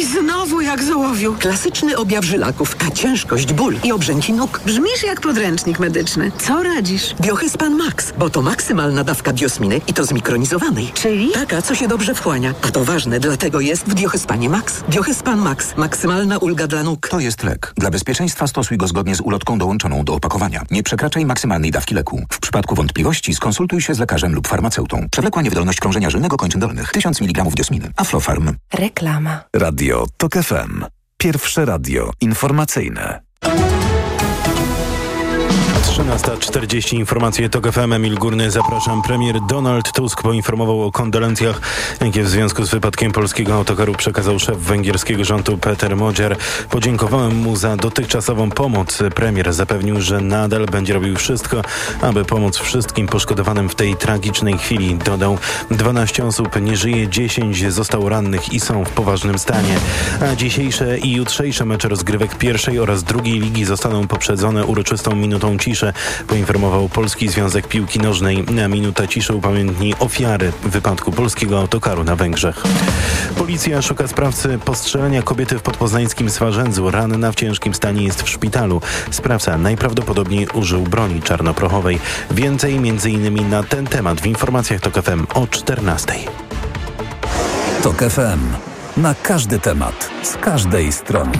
znowu jak z ołowiu. Klasyczny objaw żylaków, a ciężkość, ból i obrzęki nóg. Brzmisz jak podręcznik medyczny. Co radzisz? Biohyspan Max, bo to maksymalna dawka biosminy i to zmikronizowanej. Czyli? Taka, co się dobrze wchłania. A to ważne, dlatego jest w Biohyspanie Max. Biohyspan Max. Maksymalna ulga dla nóg. To jest lek. Dla bezpieczeństwa stosuj go zgodnie z ulotką dołączoną do opakowania. Nie przekraczaj maksymalnej dawki leku. W przypadku wątpliwości skonsultuj się z lekarzem lub farmaceutą. Przewlekła niewydolność krążenia żylnego kończyn dolnych. 1000 mg diosminy. Aflofarm. Reklama. Radio TOK FM. Pierwsze radio informacyjne. 13:40 informacje TOK FM. Emil Górny, zapraszam. Premier Donald Tusk poinformował o kondolencjach, jakie w związku z wypadkiem polskiego autokaru przekazał szef węgierskiego rządu Peter Magyar. Podziękowałem mu za dotychczasową pomoc. Premier zapewnił, że nadal będzie robił wszystko, aby pomóc wszystkim poszkodowanym w tej tragicznej chwili. Dodał, 12 osób nie żyje, 10 zostało rannych i są w poważnym stanie. A dzisiejsze i jutrzejsze mecze rozgrywek pierwszej oraz drugiej ligi zostaną poprzedzone uroczystą minutą ciszy, poinformował Polski Związek Piłki Nożnej. Minuta ciszy upamiętni ofiary wypadku polskiego autokaru na Węgrzech. Policja szuka sprawcy postrzelenia kobiety w podpoznańskim Swarzędzu. Ranna w ciężkim stanie jest w szpitalu. Sprawca najprawdopodobniej użył broni czarnoprochowej. Więcej m.in. na ten temat w informacjach TOK FM o 14:00. TOK FM. Na każdy temat, z każdej strony.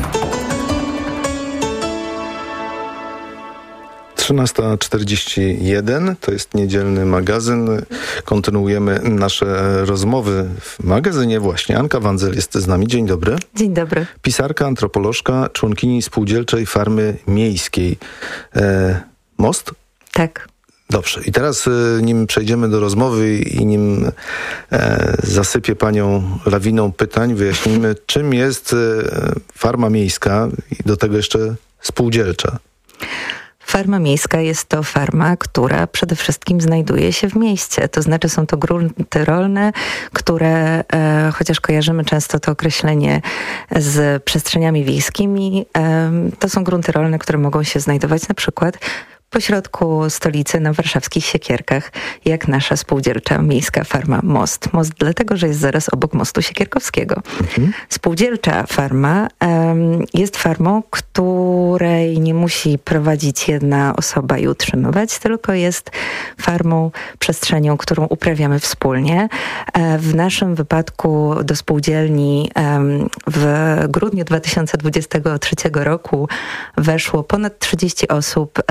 13:41, to jest niedzielny magazyn. Kontynuujemy nasze rozmowy w magazynie właśnie. Anka Wandzel jest z nami. Dzień dobry. Dzień dobry. Pisarka, antropolożka, członkini Spółdzielczej Farmy Miejskiej. Most? Tak. Dobrze. I teraz nim przejdziemy do rozmowy i nim zasypię panią lawiną pytań, wyjaśnijmy, czym jest farma miejska i do tego jeszcze spółdzielcza. Farma miejska jest to farma, która przede wszystkim znajduje się w mieście. To znaczy są to grunty rolne, które, chociaż kojarzymy często to określenie z przestrzeniami wiejskimi, to są grunty rolne, które mogą się znajdować na przykład pośrodku stolicy na warszawskich Siekierkach, jak nasza spółdzielcza miejska farma Most. Most dlatego, że jest zaraz obok mostu Siekierkowskiego. Spółdzielcza farma jest farmą, której nie musi prowadzić jedna osoba i utrzymywać, tylko jest farmą, przestrzenią, którą uprawiamy wspólnie. W naszym wypadku do spółdzielni w grudniu 2023 roku weszło ponad 30 osób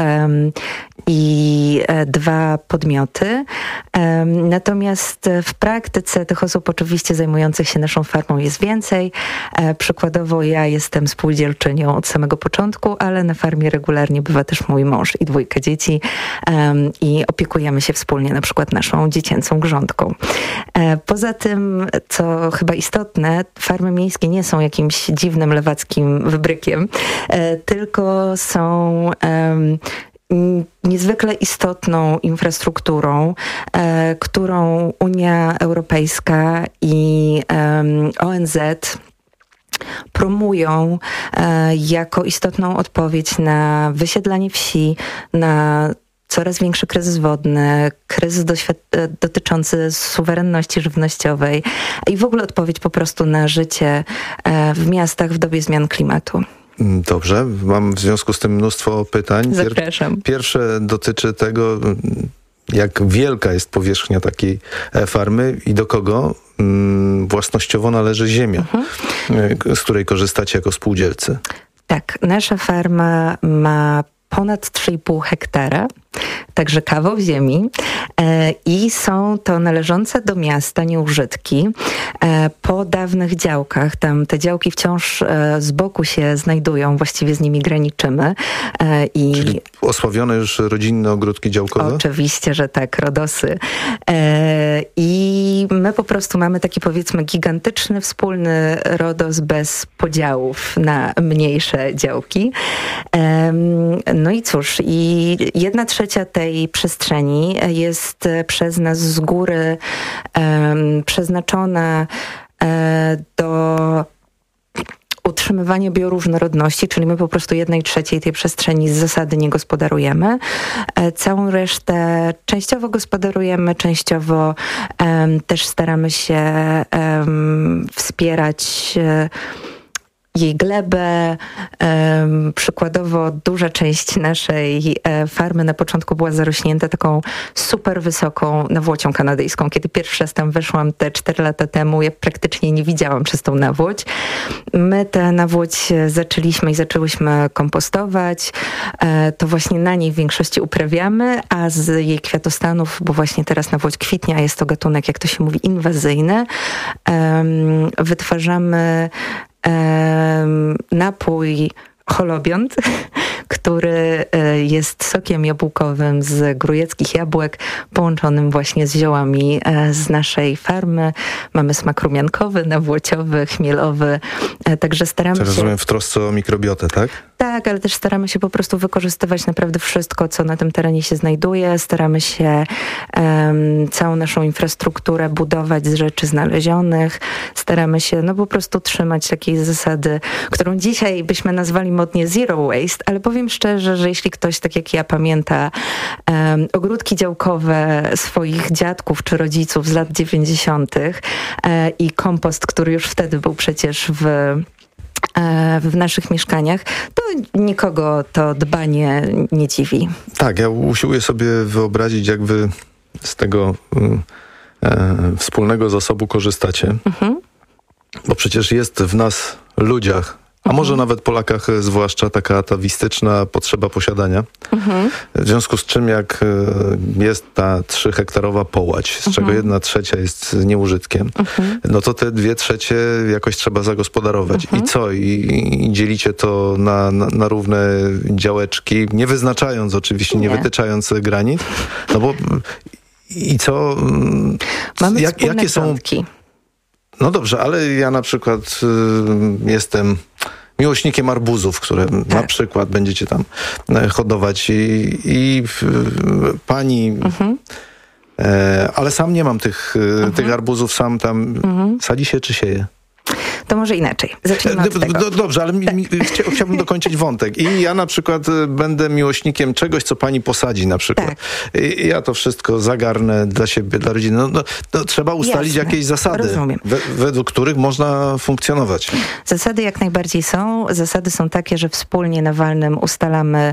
i 2 podmioty. Natomiast w praktyce tych osób oczywiście zajmujących się naszą farmą jest więcej. Przykładowo ja jestem spółdzielczynią od samego początku, ale na farmie regularnie bywa też mój mąż i 2 dzieci i opiekujemy się wspólnie na przykład naszą dziecięcą grządką. Poza tym, co chyba istotne, farmy miejskie nie są jakimś dziwnym lewackim wybrykiem, tylko są niezwykle istotną infrastrukturą, którą Unia Europejska i ONZ promują jako istotną odpowiedź na wysiedlanie wsi, na coraz większy kryzys wodny, kryzys dotyczący suwerenności żywnościowej i w ogóle odpowiedź po prostu na życie w miastach w dobie zmian klimatu. Dobrze, mam w związku z tym mnóstwo pytań. Zapraszam. Pierwsze dotyczy tego, jak wielka jest powierzchnia takiej farmy i do kogo własnościowo należy ziemia, z której korzystacie jako spółdzielcy. Tak, nasza farma ma ponad 3,5 hektara, także kawał ziemi i są to należące do miasta nieużytki po dawnych działkach. Tam te działki wciąż z boku się znajdują, właściwie z nimi graniczymy. Czyli osławione już rodzinne ogródki działkowe? Oczywiście, że tak, rodosy. I my po prostu mamy taki, powiedzmy, gigantyczny wspólny rodos bez podziałów na mniejsze działki. No i cóż, i 1/3 tej przestrzeni jest przez nas z góry przeznaczona do utrzymywania bioróżnorodności, czyli my po prostu 1/3 tej przestrzeni z zasady nie gospodarujemy. Całą resztę częściowo gospodarujemy, częściowo też staramy się wspierać jej glebę. Przykładowo duża część naszej farmy na początku była zarośnięta taką super wysoką nawłocią kanadyjską. Kiedy pierwszy raz tam weszłam te 4 lata temu, ja praktycznie nie widziałam przez tą nawłoć. My tę nawłoć zaczęłyśmy kompostować. To właśnie na niej w większości uprawiamy, a z jej kwiatostanów, bo właśnie teraz nawłoć kwitnie, a jest to gatunek, jak to się mówi, inwazyjny, wytwarzamy napój holobiont, który jest sokiem jabłkowym z grujeckich jabłek, połączonym właśnie z ziołami z naszej farmy. Mamy smak rumiankowy, nawłociowy, chmielowy, także staramy się... Rozumiem, w trosce o mikrobiotę, tak? Tak, ale też staramy się po prostu wykorzystywać naprawdę wszystko, co na tym terenie się znajduje. Staramy się całą naszą infrastrukturę budować z rzeczy znalezionych. Staramy się po prostu trzymać takiej zasady, którą dzisiaj byśmy nazwali modnie zero waste, ale powiem szczerze, że jeśli ktoś, tak jak ja, pamięta ogródki działkowe swoich dziadków czy rodziców z lat 90. I kompost, który już wtedy był przecież w naszych mieszkaniach, to nikogo to dbanie nie dziwi. Tak, ja usiłuję sobie wyobrazić, jak wy z tego wspólnego zasobu korzystacie. Bo przecież jest w nas, ludziach, a może nawet Polakach zwłaszcza, taka atawistyczna potrzeba posiadania. W związku z czym, jak jest ta 3-hektarowa połać, z czego 1/3 jest nieużytkiem, no to te 2/3 jakoś trzeba zagospodarować. I co? I dzielicie to na równe działeczki, nie wyznaczając oczywiście, nie wytyczając granic. No bo i co? Mamy jakie są... No dobrze, ale ja na przykład jestem miłośnikiem arbuzów, które na przykład będziecie tam hodować i pani... ale sam nie mam tych arbuzów, sam tam sadzi się czy sieje? To może inaczej. Zacznijmy od tego. Dobrze, ale chciałbym dokończyć wątek. I ja na przykład będę miłośnikiem czegoś, co pani posadzi na przykład. Tak. I ja to wszystko zagarnę dla siebie, dla rodziny. No, trzeba ustalić jakieś zasady, według których można funkcjonować. Zasady jak najbardziej są. Zasady są takie, że wspólnie na walnym ustalamy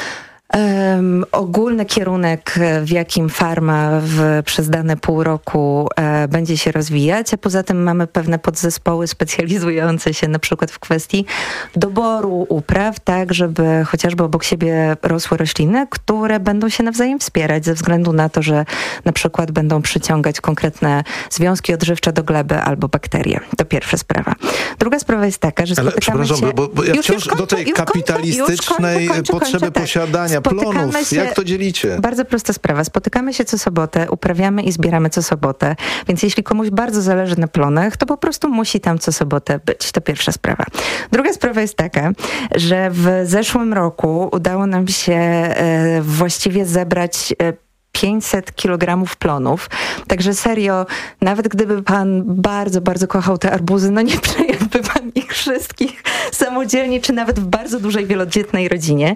ogólny kierunek, w jakim farma przez dane pół roku będzie się rozwijać, a poza tym mamy pewne podzespoły specjalizujące się na przykład w kwestii doboru upraw, tak żeby chociażby obok siebie rosły rośliny, które będą się nawzajem wspierać ze względu na to, że na przykład będą przyciągać konkretne związki odżywcze do gleby albo bakterie. To pierwsza sprawa. Druga sprawa jest taka, że spotykamy się... bo ja wciąż do tej kapitalistycznej potrzeby posiadania plonów. Jak to dzielicie? Bardzo prosta sprawa. Spotykamy się co sobotę, uprawiamy i zbieramy co sobotę, więc jeśli komuś bardzo zależy na plonach, to po prostu musi tam co sobotę być. To pierwsza sprawa. Druga sprawa jest taka, że w zeszłym roku udało nam się właściwie zebrać 500 kilogramów plonów. Także serio, nawet gdyby pan bardzo, bardzo kochał te arbuzy, no nie przejadłby pan ich wszystkich samodzielnie, czy nawet w bardzo dużej, wielodzietnej rodzinie.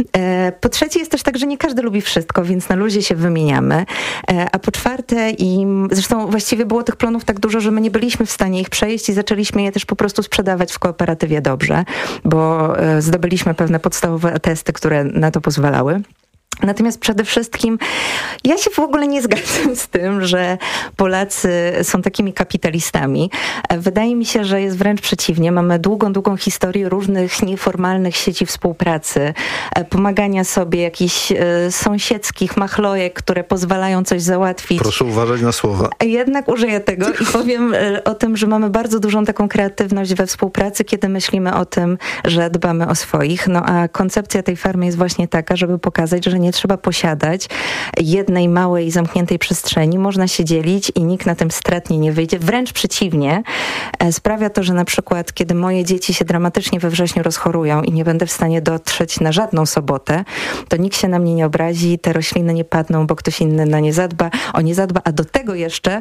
Po trzecie jest też tak, że nie każdy lubi wszystko, więc na luzie się wymieniamy. A po czwarte, zresztą właściwie było tych plonów tak dużo, że my nie byliśmy w stanie ich przejeść i zaczęliśmy je też po prostu sprzedawać w kooperatywie dobrze, bo zdobyliśmy pewne podstawowe atesty, które na to pozwalały. Natomiast przede wszystkim ja się w ogóle nie zgadzam z tym, że Polacy są takimi kapitalistami. Wydaje mi się, że jest wręcz przeciwnie. Mamy długą historię różnych nieformalnych sieci współpracy, pomagania sobie, jakichś sąsiedzkich machlojek, które pozwalają coś załatwić. Proszę uważać na słowa. Jednak użyję tego i powiem o tym, że mamy bardzo dużą taką kreatywność we współpracy, kiedy myślimy o tym, że dbamy o swoich. No a koncepcja tej farmy jest właśnie taka, żeby pokazać, że nie trzeba posiadać jednej małej, zamkniętej przestrzeni. Można się dzielić i nikt na tym stratnie nie wyjdzie. Wręcz przeciwnie. Sprawia to, że na przykład, kiedy moje dzieci się dramatycznie we wrześniu rozchorują i nie będę w stanie dotrzeć na żadną sobotę, to nikt się na mnie nie obrazi, te rośliny nie padną, bo ktoś inny na nie zadba, a do tego jeszcze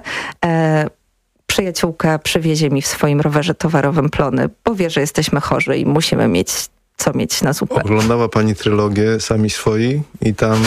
przyjaciółka przywiezie mi w swoim rowerze towarowym plony, bo wie, że jesteśmy chorzy i musimy mieć na zupę. Oglądała pani trylogię Sami Swoi i tam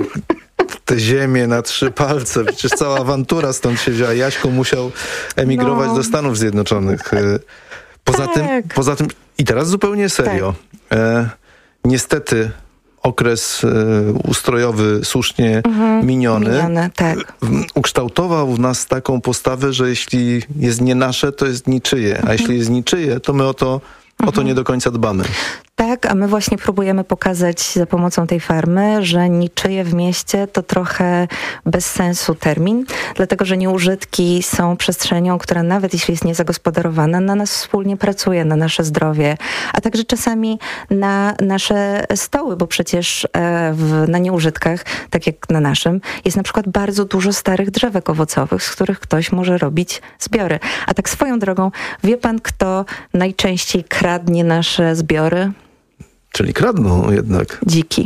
te ziemie na 3 palce, przecież cała awantura stąd się wzięła. Jaśko musiał emigrować do Stanów Zjednoczonych. Poza tym i teraz zupełnie serio. Niestety okres ustrojowy słusznie miniony ukształtował w nas taką postawę, że jeśli jest nie nasze, to jest niczyje, a jeśli jest niczyje, to my o to nie do końca dbamy. Tak, a my właśnie próbujemy pokazać za pomocą tej farmy, że niczyje w mieście to trochę bez sensu termin, dlatego że nieużytki są przestrzenią, która nawet jeśli jest niezagospodarowana, na nas wspólnie pracuje, na nasze zdrowie, a także czasami na nasze stoły, bo przecież na nieużytkach, tak jak na naszym, jest na przykład bardzo dużo starych drzewek owocowych, z których ktoś może robić zbiory. A tak swoją drogą, wie pan, kto najczęściej kradnie nasze zbiory? Czyli kradną jednak. Dziki.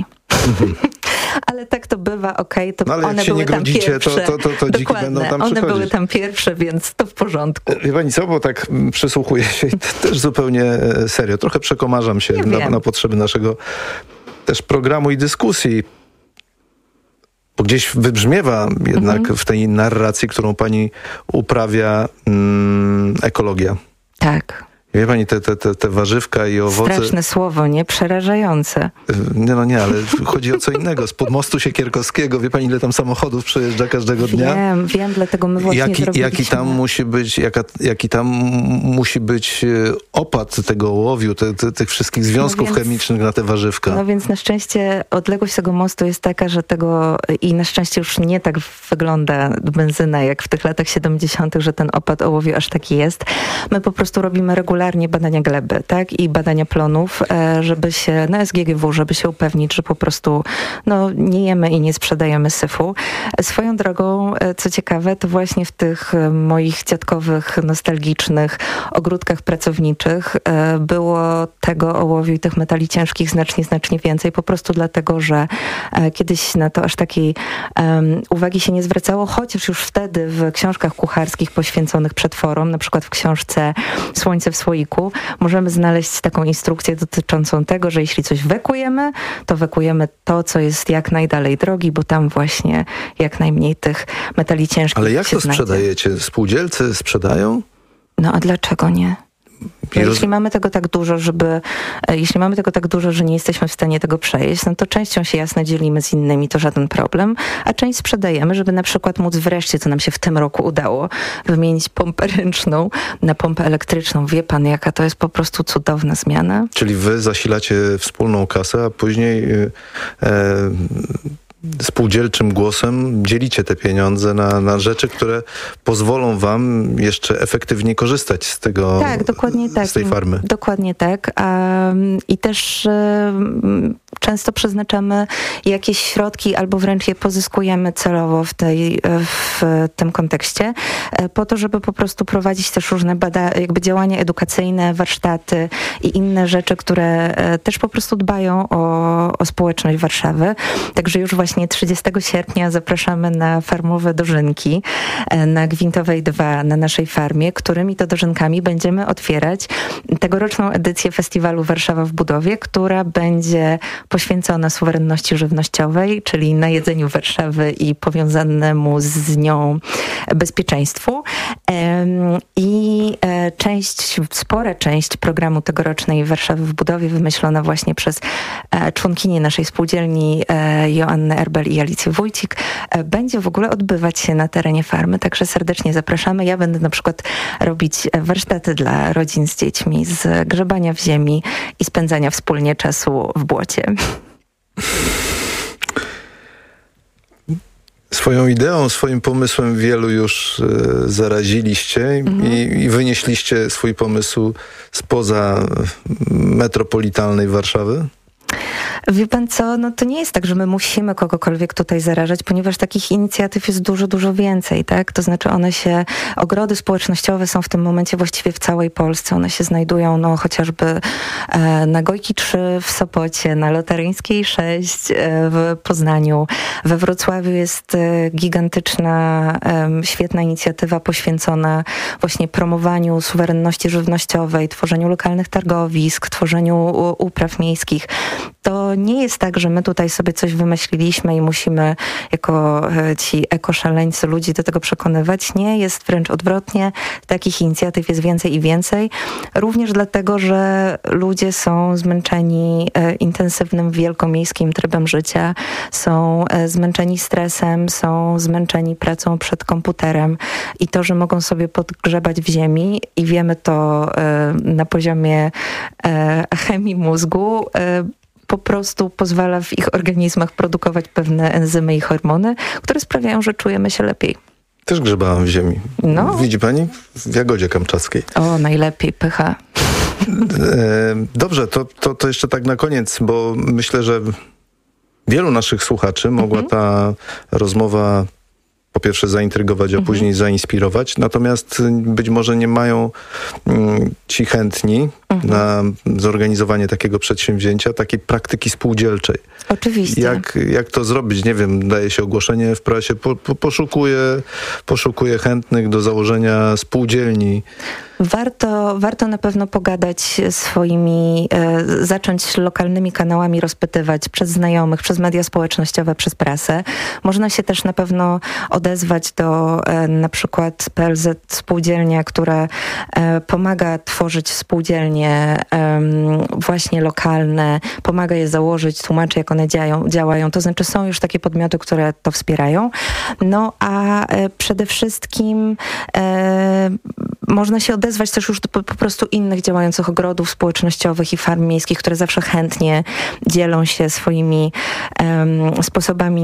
Ale tak to bywa, to no, ale one jak się były nie tam grodzicie, pierwsze. to dziki będą tam one przychodzić. były tam pierwsze, więc to w porządku. Wie pani co, bo tak przysłuchuję się i też zupełnie serio. Trochę przekomarzam się na potrzeby naszego też programu i dyskusji. Bo gdzieś wybrzmiewa jednak w tej narracji, którą pani uprawia, ekologia. Tak. Wie pani, te warzywka i owoce... Straszne słowo, nie? Przerażające. Nie, ale chodzi o co innego. Spod mostu Siekierkowskiego, wie pani, ile tam samochodów przejeżdża każdego dnia? Wiem, dlatego my właśnie jaki tam musi być opad tego ołowiu, tych wszystkich związków chemicznych na te warzywka. No więc na szczęście odległość tego mostu jest taka, że i na szczęście już nie tak wygląda benzyna, jak w tych latach 70., że ten opad ołowiu aż taki jest. My po prostu robimy regularnie badania gleby, tak? I badania plonów, żeby się, na SGGW, żeby się upewnić, że po prostu nie jemy i nie sprzedajemy syfu. Swoją drogą, co ciekawe, to właśnie w tych moich dziadkowych, nostalgicznych ogródkach pracowniczych było tego ołowiu i tych metali ciężkich znacznie więcej, po prostu dlatego, że kiedyś na to aż takiej uwagi się nie zwracało, chociaż już wtedy w książkach kucharskich poświęconych przetworom, na przykład w książce Słońce w słoiku, możemy znaleźć taką instrukcję dotyczącą tego, że jeśli coś wekujemy, to wekujemy to, co jest jak najdalej drogi, bo tam właśnie jak najmniej tych metali ciężkich. Ale jak to sprzedajecie? Spółdzielcy sprzedają? No a dlaczego nie? Jeśli mamy tego tak dużo, że nie jesteśmy w stanie tego przejeść, to częścią się jasno dzielimy z innymi, to żaden problem, a część sprzedajemy, żeby na przykład móc wreszcie, co nam się w tym roku udało, wymienić pompę ręczną na pompę elektryczną. Wie pan, jaka to jest po prostu cudowna zmiana? Czyli wy zasilacie wspólną kasę, a później spółdzielczym głosem dzielicie te pieniądze na rzeczy, które pozwolą wam jeszcze efektywniej korzystać z tego, z tej farmy. Dokładnie tak. I też często przeznaczamy jakieś środki albo wręcz je pozyskujemy celowo w tym kontekście, po to, żeby po prostu prowadzić też różne działania edukacyjne, warsztaty i inne rzeczy, które też po prostu dbają o społeczność Warszawy. Także już właśnie 30 sierpnia zapraszamy na farmowe dożynki na Gwintowej 2 na naszej farmie, którymi to dożynkami będziemy otwierać tegoroczną edycję festiwalu Warszawa w budowie, która będzie poświęcona suwerenności żywnościowej, czyli najedzeniu Warszawy i powiązanemu z nią bezpieczeństwu. I spora część programu tegorocznej Warszawy w budowie wymyślona właśnie przez członkinię naszej spółdzielni Joannę Erbel i Alicję Wójcik będzie w ogóle odbywać się na terenie farmy, także serdecznie zapraszamy. Ja będę na przykład robić warsztaty dla rodzin z dziećmi z grzebania w ziemi i spędzania wspólnie czasu w błocie. Swoją ideą, swoim pomysłem wielu już zaraziliście i wynieśliście swój pomysł spoza metropolitalnej Warszawy? Wie pan co, to nie jest tak, że my musimy kogokolwiek tutaj zarażać, ponieważ takich inicjatyw jest dużo więcej, tak? To znaczy ogrody społecznościowe są w tym momencie właściwie w całej Polsce. One się znajdują chociażby na Gojki 3 w Sopocie, na Lotaryńskiej 6 w Poznaniu. We Wrocławiu jest gigantyczna, świetna inicjatywa poświęcona właśnie promowaniu suwerenności żywnościowej, tworzeniu lokalnych targowisk, tworzeniu upraw miejskich. To nie jest tak, że my tutaj sobie coś wymyśliliśmy i musimy jako ci ekoszaleńcy ludzi do tego przekonywać. Nie, jest wręcz odwrotnie. Takich inicjatyw jest więcej i więcej. Również dlatego, że ludzie są zmęczeni intensywnym, wielkomiejskim trybem życia, są zmęczeni stresem, są zmęczeni pracą przed komputerem i to, że mogą sobie podgrzebać w ziemi i wiemy to na poziomie chemii mózgu, po prostu pozwala w ich organizmach produkować pewne enzymy i hormony, które sprawiają, że czujemy się lepiej. Też grzebałam w ziemi. No. Widzi pani? W Jagodzie Kamczackiej. O, najlepiej, pycha. Dobrze, to jeszcze tak na koniec, bo myślę, że wielu naszych słuchaczy mogła ta rozmowa po pierwsze zaintrygować, a później zainspirować. Natomiast być może nie mają ci chętni na zorganizowanie takiego przedsięwzięcia, takiej praktyki spółdzielczej. Oczywiście. Jak to zrobić? Nie wiem, daje się ogłoszenie w prasie, poszukuję chętnych do założenia spółdzielni. Warto na pewno pogadać swoimi, zacząć lokalnymi kanałami rozpytywać przez znajomych, przez media społecznościowe, przez prasę. Można się też na pewno odezwać do na przykład PLZ Spółdzielnia, która pomaga tworzyć spółdzielnie właśnie lokalne, pomaga je założyć, tłumaczy jak one działają. To znaczy są już takie podmioty, które to wspierają. No a przede wszystkim można się odezwać też już do po prostu innych działających ogrodów społecznościowych i farm miejskich, które zawsze chętnie dzielą się swoimi sposobami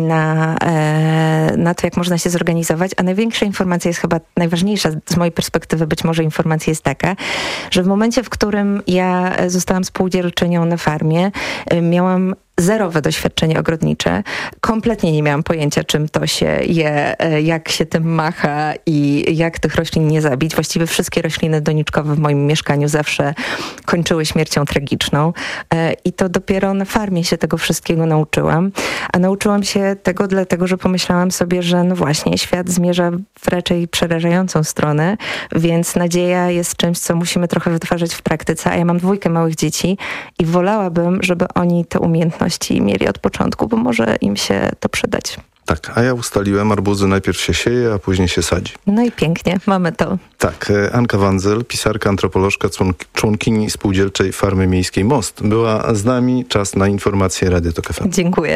na to, jak można się zorganizować. A największa informacja jest chyba najważniejsza z mojej perspektywy, być może informacja jest taka, że w momencie, w którym ja zostałam spółdzielczynią na farmie, miałam zerowe doświadczenie ogrodnicze. Kompletnie nie miałam pojęcia, czym to się je, jak się tym macha i jak tych roślin nie zabić. Właściwie wszystkie rośliny doniczkowe w moim mieszkaniu zawsze kończyły śmiercią tragiczną. I to dopiero na farmie się tego wszystkiego nauczyłam. A nauczyłam się tego dlatego, że pomyślałam sobie, że no właśnie, świat zmierza w raczej przerażającą stronę, więc nadzieja jest czymś, co musimy trochę wytwarzać w praktyce. A ja mam 2 małych dzieci i wolałabym, żeby oni te umiejętności mieli od początku, bo może im się to przydać. Tak, a ja ustaliłem, arbuzy najpierw się sieje, a później się sadzi. No i pięknie, mamy to. Tak, Anka Wandzel, pisarka, antropolożka, członkini Spółdzielczej Farmy Miejskiej Most, była z nami. Czas na informacje Radio Tok FM. Dziękuję.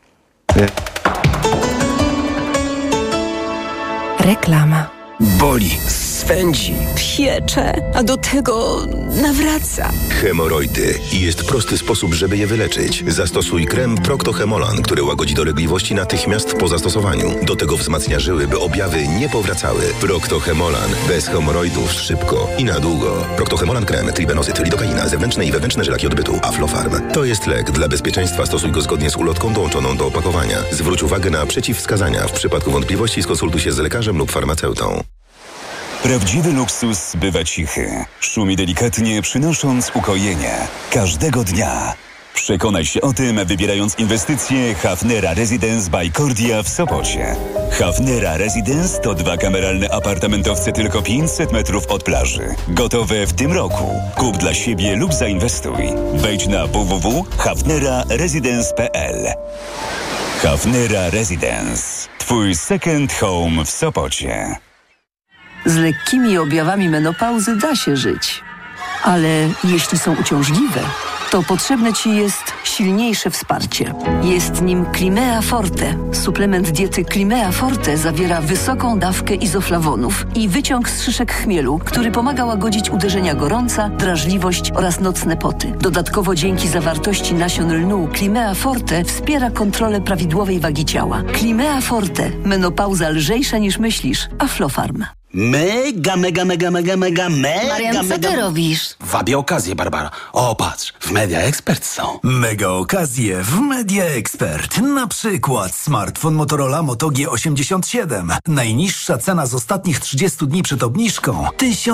Reklama. Boli, swędzi, Piecze, a do tego nawraca. Hemoroidy. I jest prosty sposób, żeby je wyleczyć. Zastosuj krem Procto-Hemolan, który łagodzi dolegliwości natychmiast po zastosowaniu. Do tego wzmacnia żyły, by objawy nie powracały. Procto-Hemolan. Bez hemoroidów szybko i na długo. Procto-Hemolan krem, tribenozyt, lidokaina, zewnętrzne i wewnętrzne żylaki odbytu, Aflofarm. To jest lek. Dla bezpieczeństwa stosuj go zgodnie z ulotką dołączoną do opakowania. Zwróć uwagę na przeciwwskazania. W przypadku wątpliwości skonsultuj się z lekarzem lub farmaceutą. Prawdziwy luksus bywa cichy. Szumi delikatnie, przynosząc ukojenie. Każdego dnia. Przekonaj się o tym, wybierając inwestycje Hafnera Residence by Cordia w Sopocie. Hafnera Residence to 2 kameralne apartamentowce tylko 500 metrów od plaży. Gotowe w tym roku. Kup dla siebie lub zainwestuj. Wejdź na www.hafneraresidence.pl. Hafnera Residence. Twój second home w Sopocie. Z lekkimi objawami menopauzy da się żyć. Ale jeśli są uciążliwe, to potrzebne Ci jest silniejsze wsparcie. Jest nim Climea Forte. Suplement diety Climea Forte zawiera wysoką dawkę izoflawonów i wyciąg z szyszek chmielu, który pomaga łagodzić uderzenia gorąca, drażliwość oraz nocne poty. Dodatkowo dzięki zawartości nasion lnu Climea Forte wspiera kontrolę prawidłowej wagi ciała. Climea Forte. Menopauza lżejsza niż myślisz. Aflofarm. Mega. Marian, co ty robisz? Wabię okazję, Barbara. O, patrz, w Media Expert są. Mega okazje w Media Expert. Na przykład smartfon Motorola Moto G87. Najniższa cena z ostatnich 30 dni przed obniżką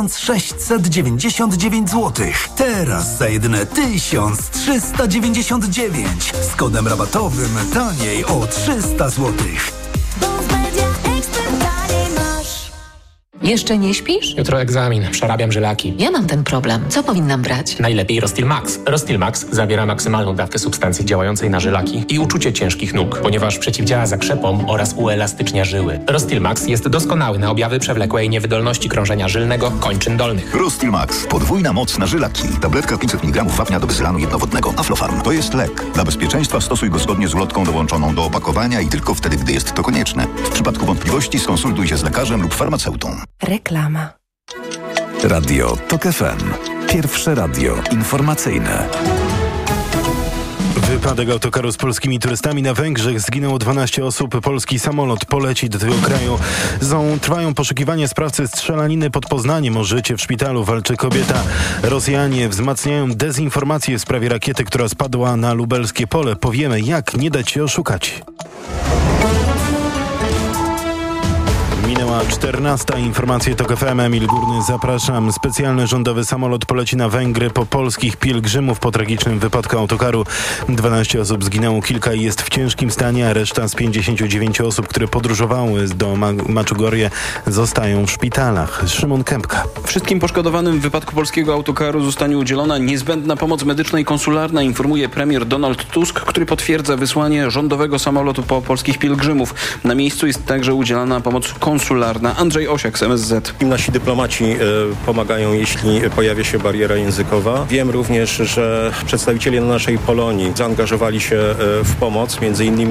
1699 zł. Teraz za jedyne 1399. Z kodem rabatowym taniej o 300 zł. Jeszcze nie śpisz? Jutro egzamin, przerabiam żylaki. Ja mam ten problem. Co powinnam brać? Najlepiej Rostil Max. Rostil Max zawiera maksymalną dawkę substancji działającej na żylaki i uczucie ciężkich nóg, ponieważ przeciwdziała zakrzepom oraz uelastycznia żyły. Rostil Max jest doskonały na objawy przewlekłej niewydolności krążenia żylnego kończyn dolnych. Rostil Max. Podwójna moc na żylaki. Tabletka 500 mg wapnia do bezylanu jednowodnego. Aflofarm. To jest lek. Dla bezpieczeństwa stosuj go zgodnie z ulotką dołączoną do opakowania i tylko wtedy, gdy jest to konieczne. W przypadku wątpliwości skonsultuj się z lekarzem lub farmaceutą. Reklama. Radio TOK FM. Pierwsze radio informacyjne. Wypadek autokaru z polskimi turystami na Węgrzech. Zginęło 12 osób. Polski samolot poleci do tego kraju. Trwają poszukiwania sprawcy strzelaniny pod Poznaniem. O życie w szpitalu walczy kobieta. Rosjanie wzmacniają dezinformację w sprawie rakiety, która spadła na lubelskie pole. Powiemy, jak nie dać się oszukać. Minęła 14. Informacje TOK FM. Emil Górny, zapraszam. Specjalny rządowy samolot poleci na Węgry po polskich pielgrzymów po tragicznym wypadku autokaru. 12 osób zginęło, kilka jest w ciężkim stanie, a reszta z 59 osób, które podróżowały do Maczugorje, zostają w szpitalach. Szymon Kępka. Wszystkim poszkodowanym w wypadku polskiego autokaru zostanie udzielona niezbędna pomoc medyczna i konsularna, informuje premier Donald Tusk, który potwierdza wysłanie rządowego samolotu po polskich pielgrzymów. Na miejscu jest także udzielana pomoc konsularna. Andrzej Osiak z MSZ. Nasi dyplomaci pomagają, jeśli pojawia się bariera językowa. Wiem również, że przedstawiciele naszej Polonii zaangażowali się w pomoc, między innymi